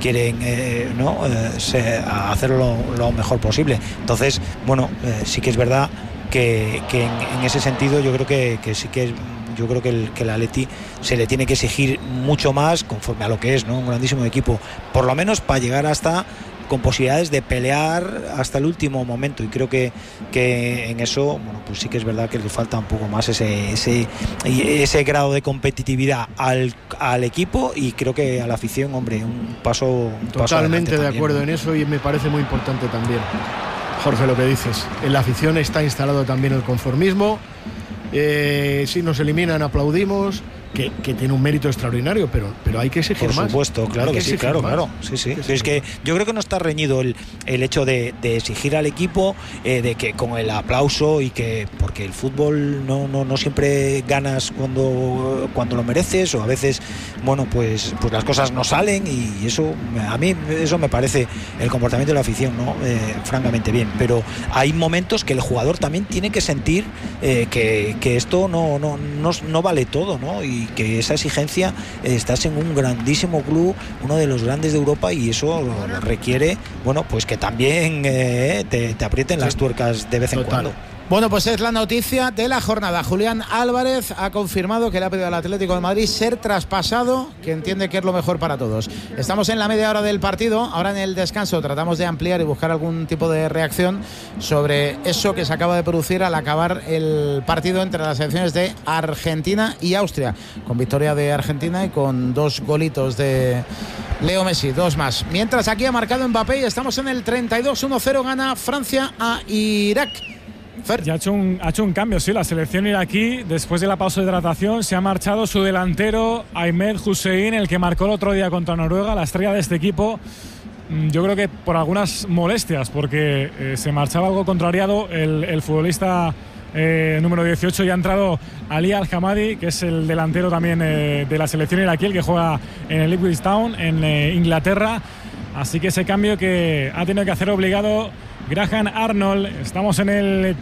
[SPEAKER 1] hacerlo lo mejor posible. Entonces, bueno, sí que es verdad que en ese sentido yo creo que sí que yo creo que el Atleti se le tiene que exigir mucho más conforme a lo que es, ¿no? Un grandísimo equipo, por lo menos para llegar hasta con posibilidades de pelear hasta el último momento, y creo que en eso, bueno, pues sí que es verdad que le falta un poco más ese grado de competitividad al equipo, y creo que a la afición, hombre, un paso
[SPEAKER 4] totalmente de acuerdo en eso, y me parece muy importante también, Jorge, lo que dices. En la afición está instalado también el conformismo. Si nos eliminan aplaudimos, que tiene un mérito extraordinario, pero hay que exigir más.
[SPEAKER 1] Por supuesto, claro que sí, claro. Sí. Es que yo creo que no está reñido el hecho de exigir al equipo, de que con el aplauso, y que porque el fútbol no siempre ganas cuando lo mereces, o a veces, bueno, pues las cosas no salen, y eso a mí eso me parece el comportamiento de la afición, ¿no? Francamente bien, pero hay momentos que el jugador también tiene que sentir que esto no vale todo, ¿no? Y que esa exigencia, estás en un grandísimo club, uno de los grandes de Europa, y eso requiere, bueno, pues que también te aprieten las tuercas de vez en cuando.
[SPEAKER 2] Bueno, pues es la noticia de la jornada. Julián Álvarez ha confirmado que le ha pedido al Atlético de Madrid ser traspasado, que entiende que es lo mejor para todos. Estamos en la media hora del partido. Ahora en el descanso tratamos de ampliar y buscar algún tipo de reacción sobre eso que se acaba de producir al acabar el partido entre las selecciones de Argentina y Austria, con victoria de Argentina y con 2 golitos de Leo Messi, 2 más. Mientras aquí ha marcado Mbappé y estamos en el 32-1-0, gana Francia a Irak.
[SPEAKER 3] Ya ha hecho un cambio, sí, la selección iraquí. Después de la pausa de hidratación se ha marchado su delantero Ahmed Hussein, el que marcó el otro día contra Noruega, la estrella de este equipo. Yo creo que por algunas molestias, porque se marchaba algo contrariado el futbolista número 18, y ha entrado Ali Al-Hamadi, que es el delantero también de la selección iraquí, el que juega en el Ipswich Town en Inglaterra. Así que ese cambio que ha tenido que hacer obligado Graham Arnold. Estamos en el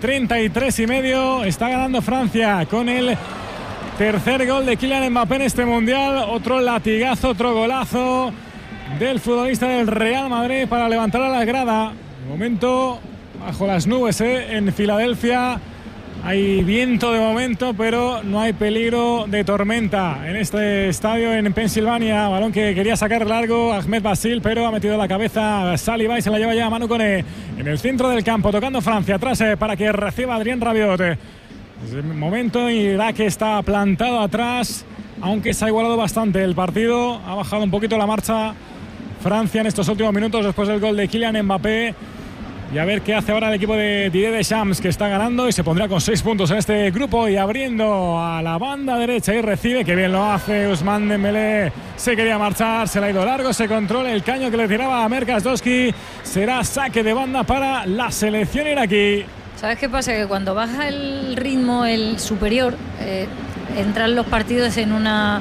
[SPEAKER 3] 33,5. Está ganando Francia con el tercer gol de Kylian Mbappé en este mundial. Otro latigazo, otro golazo del futbolista del Real Madrid para levantar a la grada. De momento bajo las nubes en Filadelfia. Hay viento de momento, pero no hay peligro de tormenta en este estadio en Pensilvania. Balón que quería sacar largo Ahmed Basil, pero ha metido la cabeza Saliba y se la lleva ya Manu Koné en el centro del campo, tocando Francia atrás para que reciba Adrien Rabiot. Desde el momento Irak está plantado atrás, aunque se ha igualado bastante el partido. Ha bajado un poquito la marcha Francia en estos últimos minutos después del gol de Kylian Mbappé. Y a ver qué hace ahora el equipo de Didier Deschamps, que está ganando y se pondrá con 6 puntos en este grupo, y abriendo a la banda derecha y recibe, que bien lo hace Ousmane Dembélé. Se quería marchar, se le ha ido largo, se controla el caño que le tiraba a Merkasdowski. Será saque de banda para la selección iraquí.
[SPEAKER 5] ¿Sabes qué pasa? Que cuando baja el ritmo, el superior, entran los partidos en una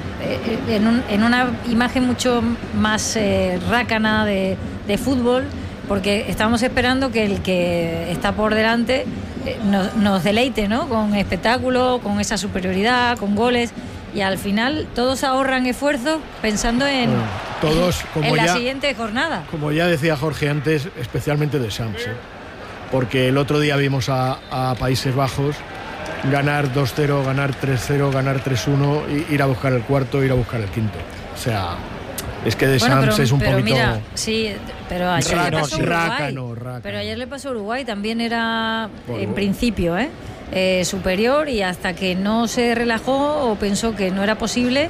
[SPEAKER 5] imagen mucho más rácana de fútbol, porque estamos esperando que el que está por delante nos deleite, ¿no? Con espectáculo, con esa superioridad, con goles, y al final todos ahorran esfuerzos pensando en la siguiente jornada.
[SPEAKER 4] Como ya decía Jorge antes, especialmente de Deschamps, porque el otro día vimos a Países Bajos ganar 2-0, ganar 3-0, ganar 3-1, ir a buscar el cuarto, ir a buscar el quinto. O sea, es que Deschamps es un poquito...
[SPEAKER 5] Mira, sí, pero ayer le pasó a Uruguay. Pero ayer le pasó a Uruguay, también era en principio, superior, y hasta que no se relajó o pensó que no era posible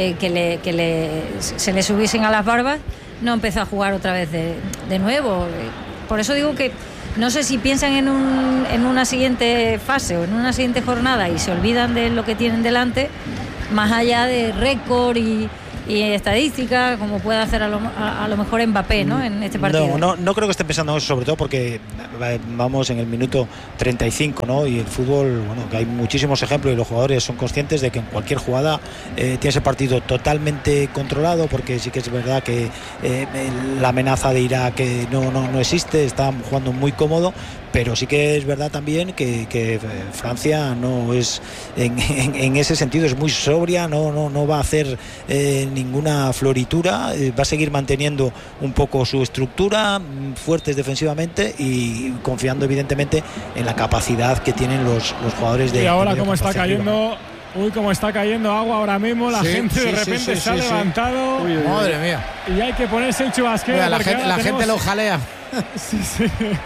[SPEAKER 5] se le subiesen a las barbas, no empezó a jugar otra vez de nuevo. Por eso digo que no sé si piensan en una siguiente fase o en una siguiente jornada y se olvidan de lo que tienen delante, más allá de récord y estadística, como puede hacer a lo mejor Mbappé, ¿no?, en este partido.
[SPEAKER 1] No creo que estén pensando en eso, sobre todo porque vamos en el minuto 35, ¿no? Y el fútbol, bueno, que hay muchísimos ejemplos y los jugadores son conscientes de que en cualquier jugada tiene ese partido totalmente controlado, porque sí que es verdad que la amenaza de Irak no existe, están jugando muy cómodo, pero sí que es verdad también que Francia no es en ese sentido, es muy sobria, no va a hacer ninguna floritura, va a seguir manteniendo un poco su estructura, fuertes defensivamente y confiando evidentemente en la capacidad que tienen los jugadores de...
[SPEAKER 3] Y ahora cómo está cayendo... Cómo está cayendo agua ahora mismo, la gente de repente se ha levantado.
[SPEAKER 2] Madre mía.
[SPEAKER 3] Y hay que ponerse el chubasquero.
[SPEAKER 2] La gente lo jalea.
[SPEAKER 3] Sí.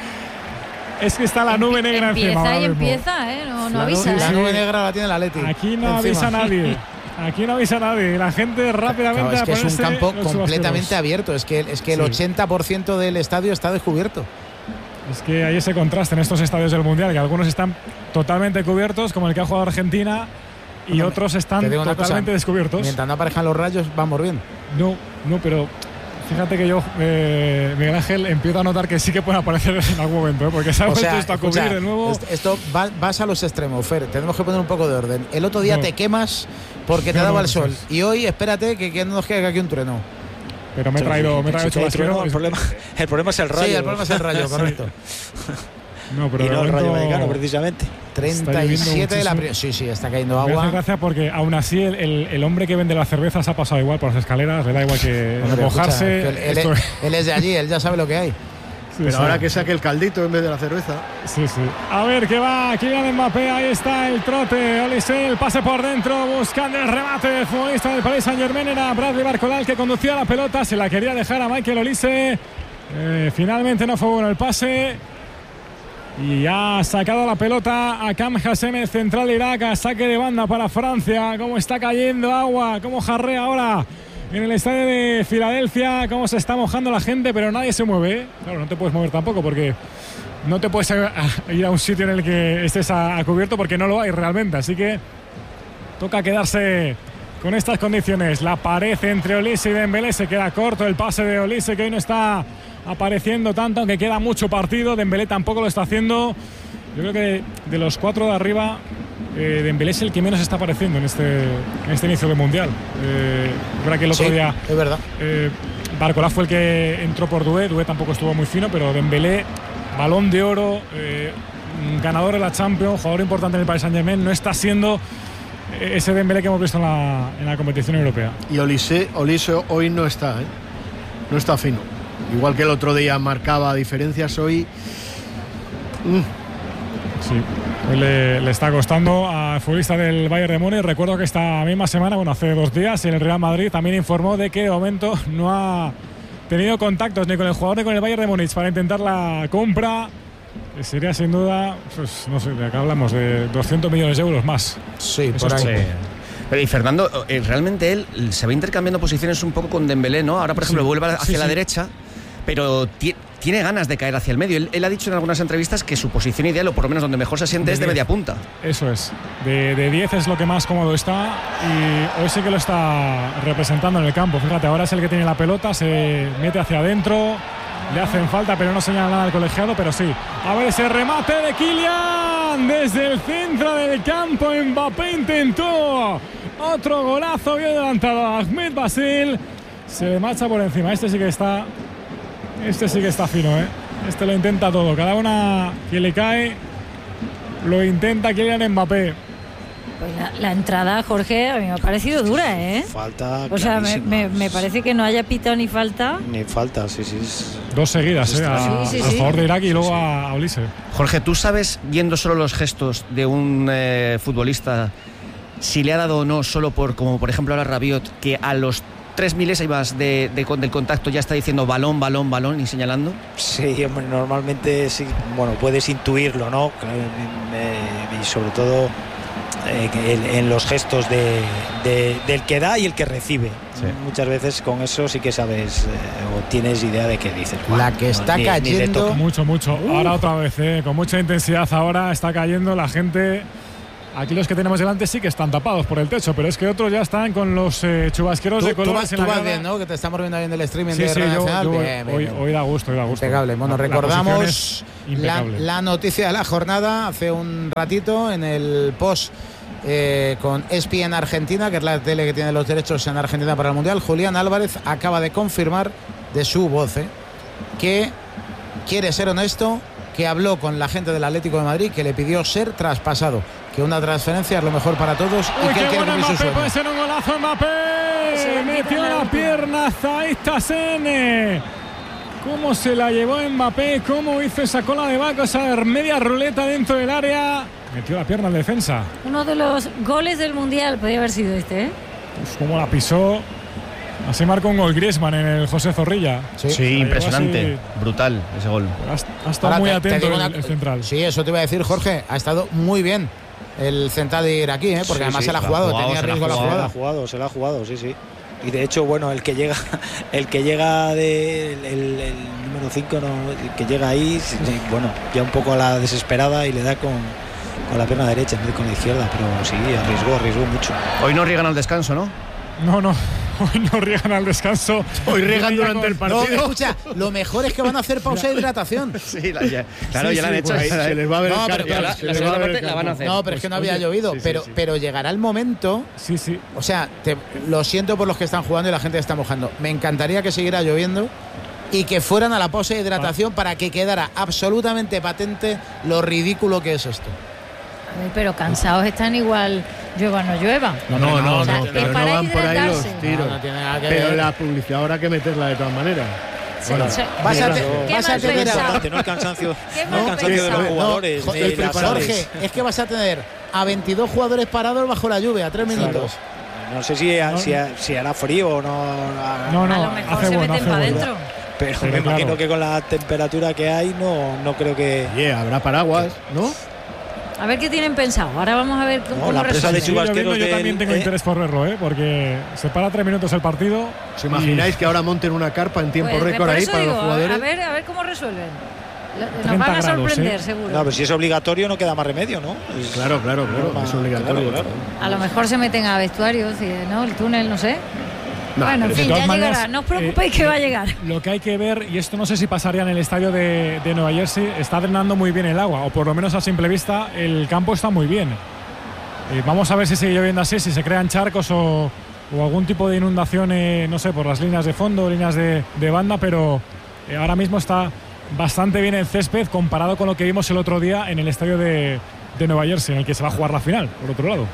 [SPEAKER 3] Es que está la nube negra encima.
[SPEAKER 5] Empieza, no avisa.
[SPEAKER 2] La nube negra la tiene el Atleti.
[SPEAKER 3] Aquí no avisa nadie. La gente rápidamente.
[SPEAKER 2] Claro, es que es un campo completamente abierto. Es que el 80% del estadio está descubierto.
[SPEAKER 3] Es que hay ese contraste en estos estadios del Mundial, que algunos están totalmente cubiertos, como el que ha jugado Argentina, y otros están totalmente descubiertos.
[SPEAKER 2] Mientras no aparezcan los rayos, vamos bien.
[SPEAKER 3] No, pero fíjate que yo, Miguel Ángel, empiezo a notar que sí que puede aparecer en algún momento, porque se ha vuelto esto a cubrir de nuevo.
[SPEAKER 2] Esto vas a los extremos, Fer. Tenemos que poner un poco de orden. El otro día te quemas porque te daba el sol. Y hoy, espérate, que no nos quede aquí un trueno.
[SPEAKER 3] Pero me he traído chubasquero.
[SPEAKER 1] El problema es el rayo.
[SPEAKER 2] Sí, el problema es el rayo, correcto.
[SPEAKER 3] No, pero
[SPEAKER 1] y no el Rayo Vallecano, precisamente.
[SPEAKER 2] 37 de la primera. Sí, está cayendo agua.
[SPEAKER 3] Me hace gracia porque aún así el hombre que vende las cervezas ha pasado igual por las escaleras, le da igual que mojarse.
[SPEAKER 2] Él es de allí, él ya sabe lo que hay.
[SPEAKER 4] Pero ahora que saque el caldito en vez de la cerveza.
[SPEAKER 3] Sí. A ver qué va. Kylian Mbappé, ahí está el trote. Olise, el pase por dentro, buscando el remate del futbolista del Paris Saint-Germain. Era Bradley Barcola que conducía la pelota. Se la quería dejar a Michael Olise. Finalmente no fue bueno el pase. Y ha sacado la pelota a Kam Hassem, el central de Irak, a saque de banda para Francia. Cómo está cayendo agua, cómo jarrea ahora en el estadio de Filadelfia, cómo se está mojando la gente, pero nadie se mueve. Claro, no te puedes mover tampoco porque no te puedes ir a un sitio en el que estés a cubierto, porque no lo hay realmente. Así que toca quedarse con estas condiciones. La pared entre Olise y Dembélé, se queda corto el pase de Olise, que hoy no está apareciendo tanto, aunque queda mucho partido. Dembélé tampoco lo está haciendo. Yo creo que de los cuatro de arriba, Dembélé es el que menos está apareciendo en este inicio del Mundial. Es verdad que el otro día
[SPEAKER 2] es verdad.
[SPEAKER 3] Barcola fue el que entró por Doué tampoco estuvo muy fino, pero Dembélé, Balón de Oro, ganador de la Champions, jugador importante en el Paris Saint-Germain, no está siendo ese Dembélé que hemos visto en la competición europea.
[SPEAKER 4] Y Olise hoy no está, no está fino. Igual que el otro día marcaba diferencias, hoy...
[SPEAKER 3] Sí, hoy le está costando al futbolista del Bayern de Múnich. Recuerdo que esta misma semana, hace 2 días, el Real Madrid también informó de que de momento no ha tenido contactos ni con el jugador ni con el Bayern de Múnich para intentar la compra. Que sería sin duda, pues, no sé, de acá hablamos de 200 millones de euros más.
[SPEAKER 2] Sí, por ahí.
[SPEAKER 8] Pero y Fernando, realmente él se va intercambiando posiciones un poco con Dembélé, ¿no? Ahora, por ejemplo, vuelve hacia la derecha, pero tiene ganas de caer hacia el medio. Él ha dicho en algunas entrevistas que su posición ideal, o por lo menos donde mejor se siente, es de media punta.
[SPEAKER 3] Eso es. De 10 es lo que más cómodo está, y hoy sí que lo está representando en el campo. Fíjate, ahora es el que tiene la pelota, se mete hacia adentro, le hacen falta, pero no señala nada al colegiado, pero sí. A ver ese remate de Kylian desde el centro del campo. Mbappé intentó otro golazo, bien adelantado a Ahmed Basil. Se le marcha por encima. Este sí que está fino, ¿eh? Este lo intenta todo. Cada una que le cae lo intenta Kylian Mbappé.
[SPEAKER 5] Pues la entrada, Jorge, a mí me ha parecido dura, ¿eh?
[SPEAKER 1] Falta.
[SPEAKER 5] O sea, me parece que no haya pitado ni falta.
[SPEAKER 1] Ni falta, sí.
[SPEAKER 3] 2 seguidas, a favor de Irak y luego a Olise.
[SPEAKER 8] Jorge, ¿tú sabes, viendo solo los gestos de un futbolista, si le ha dado o no, solo como por ejemplo ahora Rabiot, que a los 3 milésimas del contacto ya está diciendo balón, balón, balón y señalando?
[SPEAKER 1] Sí, normalmente sí, bueno, puedes intuirlo, ¿no? Y sobre todo en los gestos del que da y el que recibe. Sí. Muchas veces con eso sí que sabes o tienes idea de qué dices.
[SPEAKER 2] La que está cayendo
[SPEAKER 3] mucho. Ahora otra vez, con mucha intensidad ahora está cayendo la gente. Aquí los que tenemos delante sí que están tapados por el techo, pero es que otros ya están con los chubasqueros de colores en la cara.
[SPEAKER 2] Tú vas bien, ¿no? Que te estamos viendo ahí en el streaming
[SPEAKER 3] de
[SPEAKER 2] Radio Nacional.
[SPEAKER 3] Hoy da gusto.
[SPEAKER 2] Impecable. Bueno, recordamos la noticia de la jornada hace un ratito en el post con ESPN Argentina, que es la tele que tiene los derechos en Argentina para el Mundial. Julián Álvarez acaba de confirmar de su voz que quiere ser honesto, que habló con la gente del Atlético de Madrid, que le pidió ser traspasado, que una transferencia es lo mejor para todos y que él quiere cumplir su sueño.
[SPEAKER 3] Puede ser un golazo Mbappé, metió la pierna Zaid Tassene. Cómo se la llevó Mbappé, cómo hizo esa cola de vaca, esa media ruleta dentro del área. Metió la pierna en defensa.
[SPEAKER 5] Uno de los goles del Mundial podría haber sido este,
[SPEAKER 3] Cómo la pisó. Así marcó un gol Griezmann en el José Zorrilla.
[SPEAKER 8] Sí, impresionante, brutal ese gol.
[SPEAKER 3] Ha estado muy atento el central.
[SPEAKER 2] Sí, eso te iba a decir, Jorge. Ha estado muy bien el central de iraquí, porque además se la ha jugado, tenía riesgo la jugada.
[SPEAKER 1] Se la ha jugado, sí. Y de hecho, bueno, el que llega el número 5, el que llega ahí, bueno, ya un poco a la desesperada y le da con la pierna derecha en vez de con la izquierda, pero sí, arriesgó mucho.
[SPEAKER 8] Hoy no riegan al descanso, ¿no?
[SPEAKER 3] No. Hoy no riegan al descanso.
[SPEAKER 4] Hoy riegan durante el partido.
[SPEAKER 2] No, escucha, lo mejor es que van a hacer pausa de hidratación.
[SPEAKER 8] Sí, ya la han hecho.
[SPEAKER 4] Pues se les va a ver
[SPEAKER 8] la segunda parte la van a hacer.
[SPEAKER 2] No, pero es que no había llovido. Pero llegará el momento.
[SPEAKER 3] Sí.
[SPEAKER 2] O sea, lo siento por los que están jugando y la gente que está mojando. Me encantaría que siguiera lloviendo y que fueran a la pausa de hidratación para que quedara absolutamente patente lo ridículo que es esto.
[SPEAKER 5] Pero cansados están igual, llueva o no llueva.
[SPEAKER 4] No, pero no van por ahí los
[SPEAKER 5] hidratarse.
[SPEAKER 4] tiros.
[SPEAKER 2] No tiene nada que
[SPEAKER 4] pero
[SPEAKER 2] ver.
[SPEAKER 4] la publicidad habrá que meterla de todas maneras.
[SPEAKER 2] Bueno, vas a tener
[SPEAKER 1] no el cansancio de los jugadores.
[SPEAKER 2] Jorge, es que vas a tener a 22 jugadores parados bajo la lluvia, 3 minutos.
[SPEAKER 1] No sé si hará frío o no.
[SPEAKER 5] A lo mejor se meten para adentro.
[SPEAKER 1] Pero me imagino que con la temperatura que hay no creo que.
[SPEAKER 4] Habrá paraguas, ¿no?
[SPEAKER 5] A ver qué tienen pensado. Ahora vamos a ver cómo resuelve.
[SPEAKER 3] Yo también tengo interés por verlo, porque se para 3 minutos el partido.
[SPEAKER 4] ¿Os imagináis que ahora monten una carpa en tiempo récord ahí para los jugadores?
[SPEAKER 5] A ver cómo resuelven. Nos van a sorprender, seguro.
[SPEAKER 1] No, pero si es obligatorio no queda más remedio, ¿no?
[SPEAKER 4] Claro, es obligatorio. Claro.
[SPEAKER 5] A lo mejor se meten a vestuarios, ¿no? El túnel, no sé.
[SPEAKER 3] No,
[SPEAKER 5] bueno, en fin, ya llegará. No os preocupéis que va a llegar.
[SPEAKER 3] Lo que hay que ver, y esto no sé si pasaría en el estadio de Nueva Jersey, está drenando muy bien el agua, o por lo menos a simple vista el campo está muy bien. Vamos a ver si sigue lloviendo así, si se crean charcos o algún tipo de inundación, no sé, por las líneas de fondo, líneas de banda, pero ahora mismo está bastante bien el césped comparado con lo que vimos el otro día en el estadio de Nueva Jersey, en el que se va a jugar la final, por otro lado.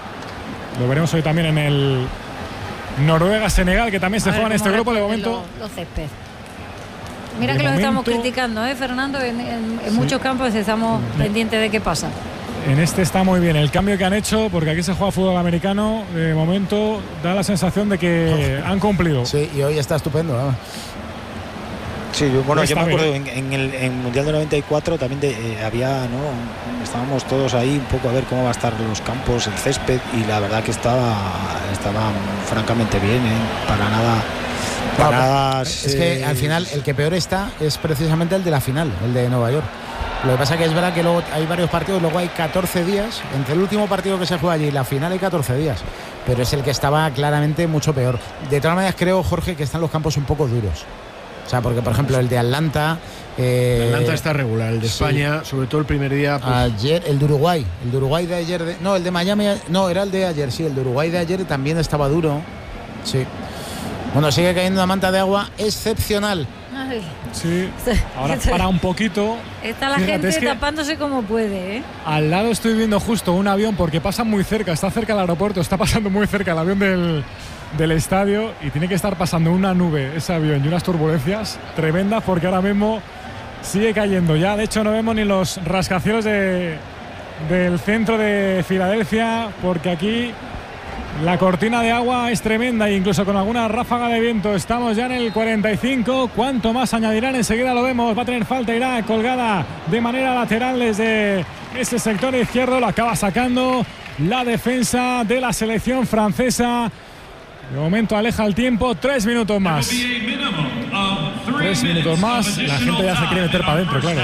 [SPEAKER 3] Lo veremos hoy también en el Noruega-Senegal, que también se juega en este grupo de momento.
[SPEAKER 5] Los césped. Mira que los estamos criticando, Fernando. En muchos campos estamos pendientes de qué pasa.
[SPEAKER 3] En este está muy bien el cambio que han hecho, porque aquí se juega fútbol americano. De momento da la sensación de que han cumplido.
[SPEAKER 2] Sí, y hoy está estupendo.
[SPEAKER 1] Sí, yo me acuerdo en el Mundial de 94 también había, ¿no? Estábamos todos ahí un poco a ver cómo va a estar los campos, el césped, y la verdad que estaba francamente bien, para nada.
[SPEAKER 2] Es que al final el que peor está es precisamente el de la final, el de Nueva York. Lo que pasa es que es verdad que luego hay varios partidos, luego hay 14 días, entre el último partido que se juega allí y la final hay 14 días, pero es el que estaba claramente mucho peor. De todas maneras creo, Jorge, que están los campos un poco duros. O sea, porque por ejemplo el de Atlanta...
[SPEAKER 4] Atlanta está regular, el de España, sobre todo el primer día...
[SPEAKER 2] Pues... Ayer, el de Uruguay de ayer... el de Miami, no, era el de ayer, sí, el de Uruguay de ayer también estaba duro. Sí. Bueno, sigue cayendo una manta de agua excepcional.
[SPEAKER 5] Ay.
[SPEAKER 3] Sí, ahora para un poquito.
[SPEAKER 5] Está la gente tapándose como puede,
[SPEAKER 3] Al lado estoy viendo justo un avión, porque pasa muy cerca, está cerca del aeropuerto, está pasando muy cerca el avión del estadio, y tiene que estar pasando una nube ese avión y unas turbulencias tremendas, porque ahora mismo sigue cayendo ya. De hecho no vemos ni los rascacielos del centro de Filadelfia, porque aquí La cortina de agua es tremenda, incluso con alguna ráfaga de viento. Estamos ya en el 45. ¿Cuánto más añadirán? Enseguida lo vemos. Va a tener falta Irak, colgada de manera lateral desde ese sector izquierdo. Lo acaba sacando la defensa de la selección francesa. De momento aleja el tiempo. 3 minutos más. 3 minutos más. La gente ya se quiere meter para adentro, claro.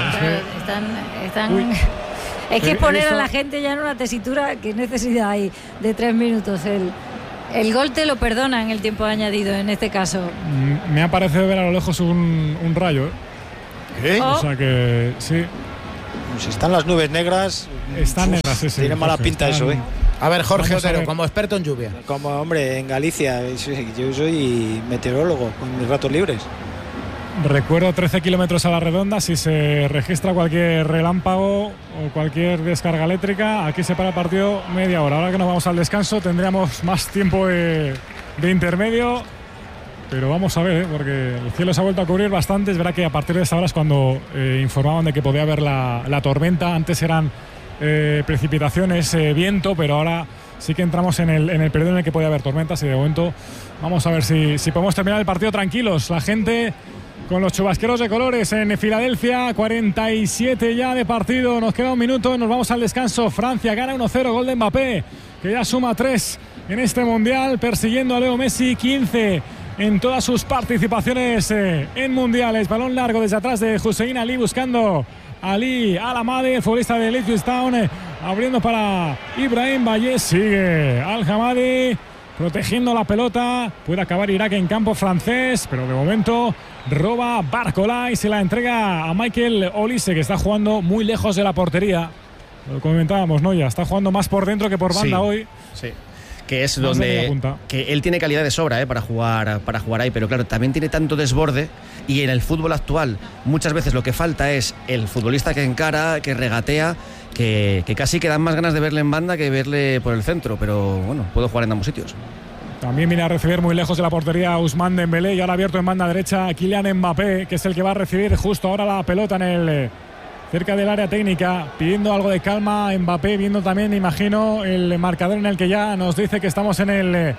[SPEAKER 5] Están es que poner a la gente ya en una tesitura, que necesidad hay de 3 minutos. El gol te lo perdona en el tiempo añadido en este caso.
[SPEAKER 3] Me ha parecido ver a lo lejos un rayo.
[SPEAKER 1] ¿Qué?
[SPEAKER 3] O sea que sí.
[SPEAKER 1] Si están las nubes negras.
[SPEAKER 3] Están negras, sí.
[SPEAKER 1] Tiene mala pinta eso, ¿eh?
[SPEAKER 2] A ver, Jorge Otero, como experto en lluvia.
[SPEAKER 1] Como hombre, en Galicia, yo soy meteorólogo con mis ratos libres.
[SPEAKER 3] Recuerdo 13 kilómetros a la redonda. Si se registra cualquier relámpago o cualquier descarga eléctrica, aquí se para el partido media hora. Ahora que nos vamos al descanso tendríamos más tiempo de intermedio, pero vamos a ver, porque el cielo se ha vuelto a cubrir bastante. Es verdad que a partir de esa hora es cuando informaban de que podía haber la tormenta. Antes eran precipitaciones, viento, pero ahora sí que entramos en el periodo en el que puede haber tormentas, y de momento vamos a ver si podemos terminar el partido tranquilos. La gente con los chubasqueros de colores en Filadelfia. 47 ya de partido, nos queda un minuto, nos vamos al descanso. Francia gana 1-0, gol de Mbappé, que ya suma 3 en este mundial, persiguiendo a Leo Messi. 15 en todas sus participaciones en mundiales. Balón largo desde atrás de Hussein Ali, buscando Ali Al-Hamadi, el futbolista de Liechtenstein, abriendo para Ibrahim Bayez. Sigue Al-Hamadi protegiendo la pelota. Puede acabar Irak en campo francés, pero de momento roba Barcola y se la entrega a Michael Olise, que está jugando muy lejos de la portería. Lo comentábamos, ¿no? Ya está jugando más por dentro que por banda hoy.
[SPEAKER 8] Sí. Que es donde que él tiene calidad de sobra para jugar ahí, pero claro, también tiene tanto desborde, y en el fútbol actual muchas veces lo que falta es el futbolista que encara, que regatea, que casi que dan más ganas de verle en banda que verle por el centro, pero bueno, puedo jugar en ambos sitios.
[SPEAKER 3] También viene a recibir muy lejos de la portería Ousmane Dembélé, y ahora abierto en banda derecha Kylian Mbappé, que es el que va a recibir justo ahora la pelota cerca del área técnica, pidiendo algo de calma Mbappé, viendo también, imagino, el marcador en el que ya nos dice que estamos en el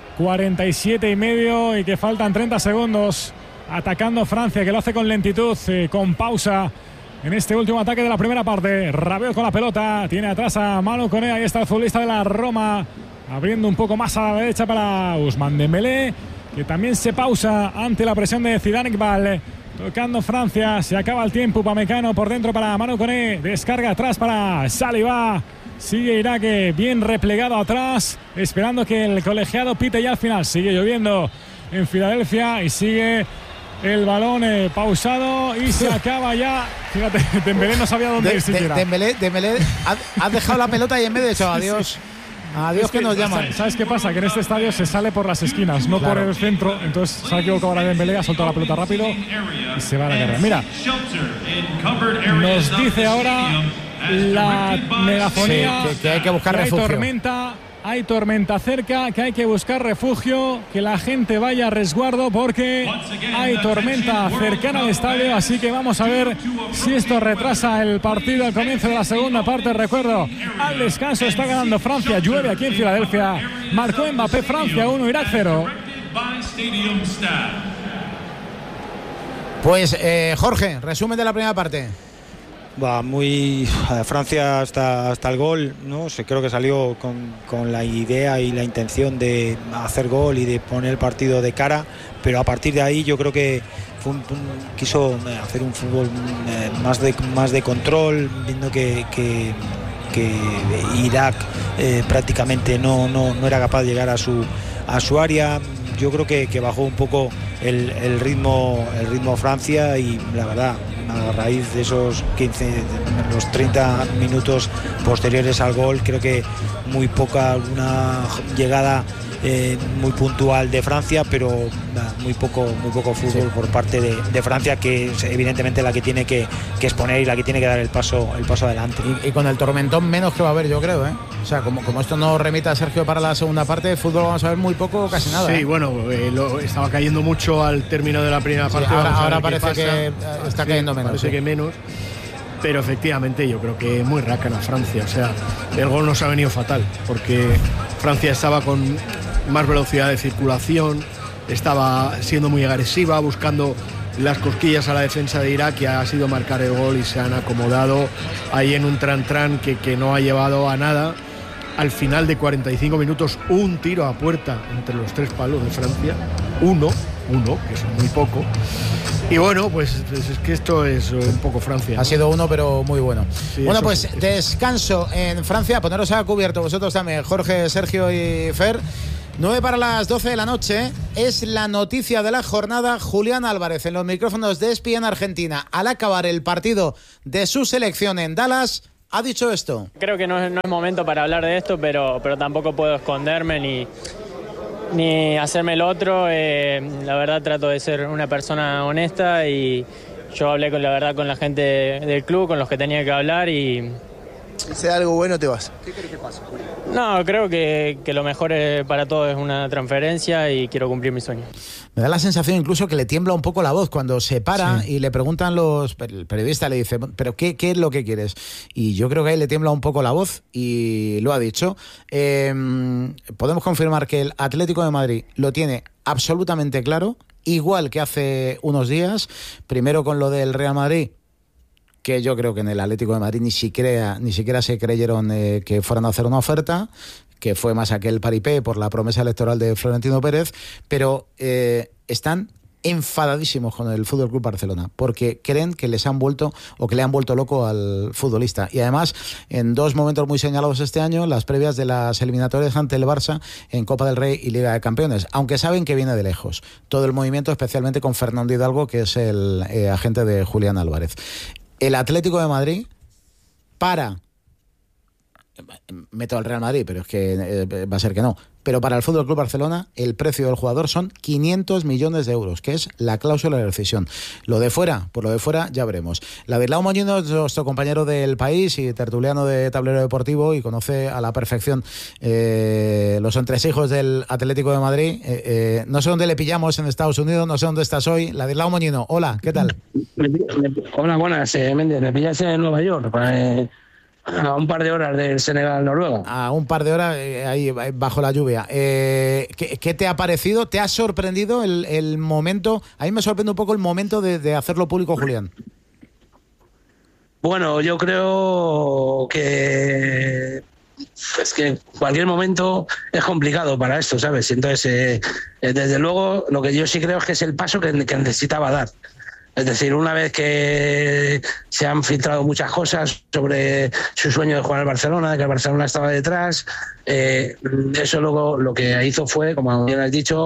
[SPEAKER 3] 47,5 y que faltan 30 segundos, atacando Francia, que lo hace con lentitud, con pausa en este último ataque de la primera parte. Rabiot con la pelota, tiene atrás a Manu Koné, ahí está el futbolista de la Roma, abriendo un poco más a la derecha para Ousmane Dembélé, que también se pausa ante la presión de Zidane Iqbal. Tocando Francia, se acaba el tiempo. Upamecano por dentro para Manu Koné, descarga atrás para Saliba. Sigue Irak bien replegado atrás, esperando que el colegiado pite ya al final. Sigue lloviendo en Filadelfia y sigue el balón pausado y se acaba ya. Fíjate, Dembélé no sabía dónde ir siquiera.
[SPEAKER 2] Dembélé ha dejado la pelota y en vez de eso, adiós. Adiós, que nos llaman.
[SPEAKER 3] ¿Sabes qué pasa? Que en este estadio se sale por las esquinas, no por el centro. Entonces se ha equivocado ahora Dembélé, ha soltado la pelota rápido y se va a la carrera. Mira, nos dice ahora la megafonía
[SPEAKER 2] que hay que buscar refugio.
[SPEAKER 3] Hay tormenta cerca, que hay que buscar refugio, que la gente vaya a resguardo porque hay tormenta cercana al estadio, así que vamos a ver si esto retrasa el partido al comienzo de la segunda parte. Recuerdo, al descanso está ganando Francia, llueve aquí en Filadelfia, marcó Mbappé, Francia 1, Irak 0.
[SPEAKER 2] Pues Jorge, resumen de la primera parte.
[SPEAKER 1] Va muy Francia hasta el gol, ¿no? Creo que salió con la idea y la intención de hacer gol y de poner el partido de cara, pero a partir de ahí yo creo que quiso hacer un fútbol más de control, viendo que Irak prácticamente no era capaz de llegar a su área. Yo creo que bajó un poco el ritmo Francia, y la verdad, a raíz de esos 30 minutos posteriores al gol, creo que muy poca, una llegada muy puntual de Francia, pero muy poco fútbol por parte de Francia, que es evidentemente la que tiene que exponer y la que tiene que dar el paso adelante.
[SPEAKER 2] Y con el tormentón menos que va a haber, yo creo, O sea, como esto no remita a Sergio para la segunda parte, de fútbol vamos a ver muy poco, casi nada.
[SPEAKER 4] Sí, bueno, estaba cayendo mucho al término de la primera parte.
[SPEAKER 2] Ahora parece que está cayendo menos.
[SPEAKER 4] Parece que menos. pero efectivamente yo creo que muy rácana Francia. O sea, el gol nos ha venido fatal, porque Francia estaba con más velocidad de circulación, estaba siendo muy agresiva, buscando las cosquillas a la defensa de Irak, y ha sido marcar el gol y se han acomodado ahí en un tran-tran que no ha llevado a nada. Al final de 45 minutos, un tiro a puerta entre los 3 palos de Francia, uno, que es muy poco. Y bueno, pues es que esto es un poco Francia, ¿no?
[SPEAKER 2] Ha sido uno, pero muy bueno.
[SPEAKER 4] Sí,
[SPEAKER 2] bueno, pues
[SPEAKER 4] sí.
[SPEAKER 2] Descanso en Francia. Poneros a cubierto vosotros también, Jorge, Sergio y Fer. 9 para las 12 de la noche. Es la noticia de la jornada. Julián Álvarez en los micrófonos de ESPN Argentina, al acabar el partido de su selección en Dallas, ha dicho esto.
[SPEAKER 6] Creo que no es momento para hablar de esto, pero tampoco puedo esconderme ni hacerme el otro. La verdad trato de ser una persona honesta, y yo hablé con la gente del club, con los que tenía que hablar, y
[SPEAKER 7] Si sea algo bueno, te vas. ¿Qué crees que pasa, Julio?
[SPEAKER 6] No, creo que lo mejor para todos es una transferencia, y quiero cumplir mi sueño.
[SPEAKER 2] Me da la sensación incluso que le tiembla un poco la voz cuando se para y le preguntan el periodista, le dice, ¿pero qué es lo que quieres? Y yo creo que ahí le tiembla un poco la voz, y lo ha dicho. Podemos confirmar que el Atlético de Madrid lo tiene absolutamente claro, igual que hace unos días, primero con lo del Real Madrid, que yo creo que en el Atlético de Madrid ni siquiera se creyeron que fueran a hacer una oferta, que fue más aquel paripé por la promesa electoral de Florentino Pérez, pero están enfadadísimos con el FC Barcelona, porque creen que les han vuelto, o que le han vuelto loco al futbolista. Y además, en 2 momentos muy señalados este año, las previas de las eliminatorias ante el Barça en Copa del Rey y Liga de Campeones, aunque saben que viene de lejos. Todo el movimiento, especialmente con Fernando Hidalgo, que es el agente de Julián Álvarez. El Atlético de Madrid meto al Real Madrid, pero es que va a ser que no. Pero para el FC Barcelona el precio del jugador son 500 millones de euros, que es la cláusula de rescisión. Lo de fuera, por lo de fuera ya veremos. Ladislao Moñino es nuestro compañero del País y tertuliano de Tablero Deportivo, y conoce a la perfección los entresijos del Atlético de Madrid. No sé dónde le pillamos en Estados Unidos, no sé dónde estás hoy. Ladislao Moñino, hola, ¿qué tal?
[SPEAKER 9] Hola, buenas, Méndez. Me pillas en Nueva York, a un par de horas del Senegal-Noruega.
[SPEAKER 2] A un par de horas ahí bajo la lluvia. ¿Qué te ha parecido? ¿Te ha sorprendido el momento? A mí me sorprende un poco el momento de hacerlo público, Julián.
[SPEAKER 9] Bueno, yo creo que es que cualquier momento es complicado para esto, ¿sabes? Entonces, desde luego, lo que yo sí creo es que es el paso que necesitaba dar. Es decir, una vez que se han filtrado muchas cosas sobre su sueño de jugar al Barcelona, de que el Barcelona estaba detrás, eso luego lo que hizo fue, como bien has dicho,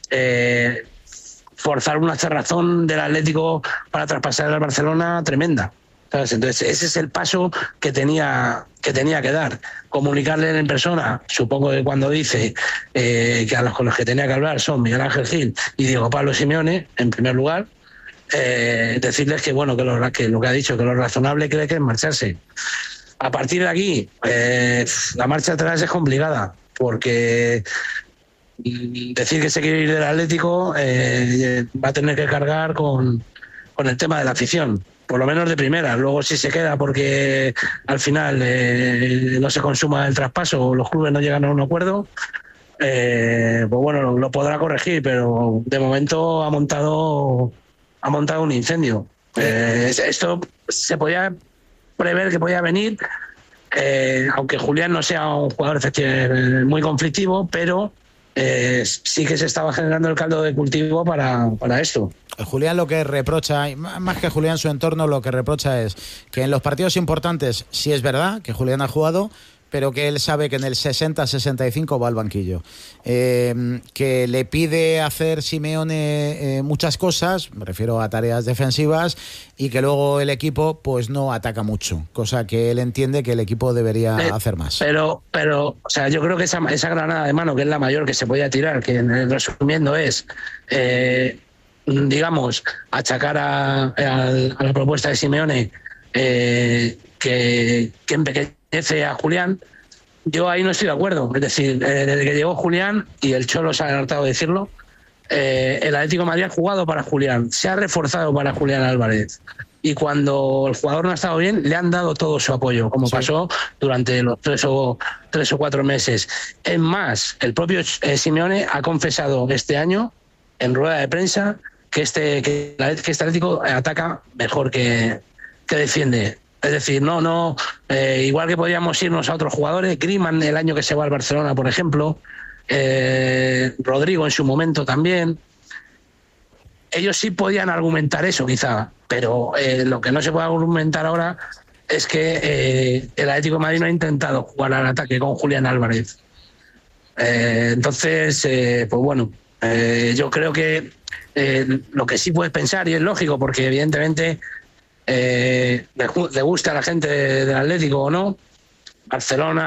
[SPEAKER 9] forzar una cerrazón del Atlético para traspasar al Barcelona tremenda, ¿sabes? Entonces ese es el paso que tenía que dar. Comunicarle en persona, supongo que cuando dice que con los que tenía que hablar son Miguel Ángel Gil y Diego Pablo Simeone, en primer lugar, decirles que bueno, que lo que ha dicho, que lo razonable cree que es marcharse. A partir de aquí, la marcha atrás es complicada, porque decir que se quiere ir del Atlético va a tener que cargar con el tema de la afición, por lo menos de primera. Luego, si se queda porque al final no se consuma el traspaso o los clubes no llegan a un acuerdo, pues bueno, lo podrá corregir, pero de momento ha montado un incendio. Esto se podía prever que podía venir, aunque Julián no sea un jugador muy conflictivo, pero sí que se estaba generando el caldo de cultivo para esto.
[SPEAKER 2] Julián lo que reprocha, más que Julián su entorno, lo que reprocha es que en los partidos importantes sí es verdad que Julián ha jugado, pero que él sabe que en el 60-65 va al banquillo. Que le pide hacer Simeone muchas cosas, me refiero a tareas defensivas, y que luego el equipo pues no ataca mucho, cosa que él entiende que el equipo debería hacer más.
[SPEAKER 9] Pero, o sea, yo creo que esa granada de mano, que es la mayor que se podía tirar, que resumiendo es, digamos, achacar a la propuesta de Simeone, que empequeñece a Julián, yo ahí no estoy de acuerdo. Es decir, desde que llegó Julián, y el Cholo se ha hartado de decirlo, el Atlético de Madrid ha jugado para Julián, se ha reforzado para Julián Álvarez. y cuando el jugador no ha estado bien, le han dado todo su apoyo, como pasó durante los 3 o 4 meses. Es más, el propio Simeone ha confesado este año, en rueda de prensa, que este Atlético ataca mejor que defiende. Es decir, igual que podíamos irnos a otros jugadores, Griezmann el año que se va al Barcelona, por ejemplo, Rodrigo en su momento también, ellos sí podían argumentar eso quizá, pero lo que no se puede argumentar ahora es que el Atlético de Madrid no ha intentado jugar al ataque con Julián Álvarez. Entonces, pues bueno, yo creo que lo que sí puedes pensar, y es lógico, porque evidentemente le gusta a la gente del Atlético o no, Barcelona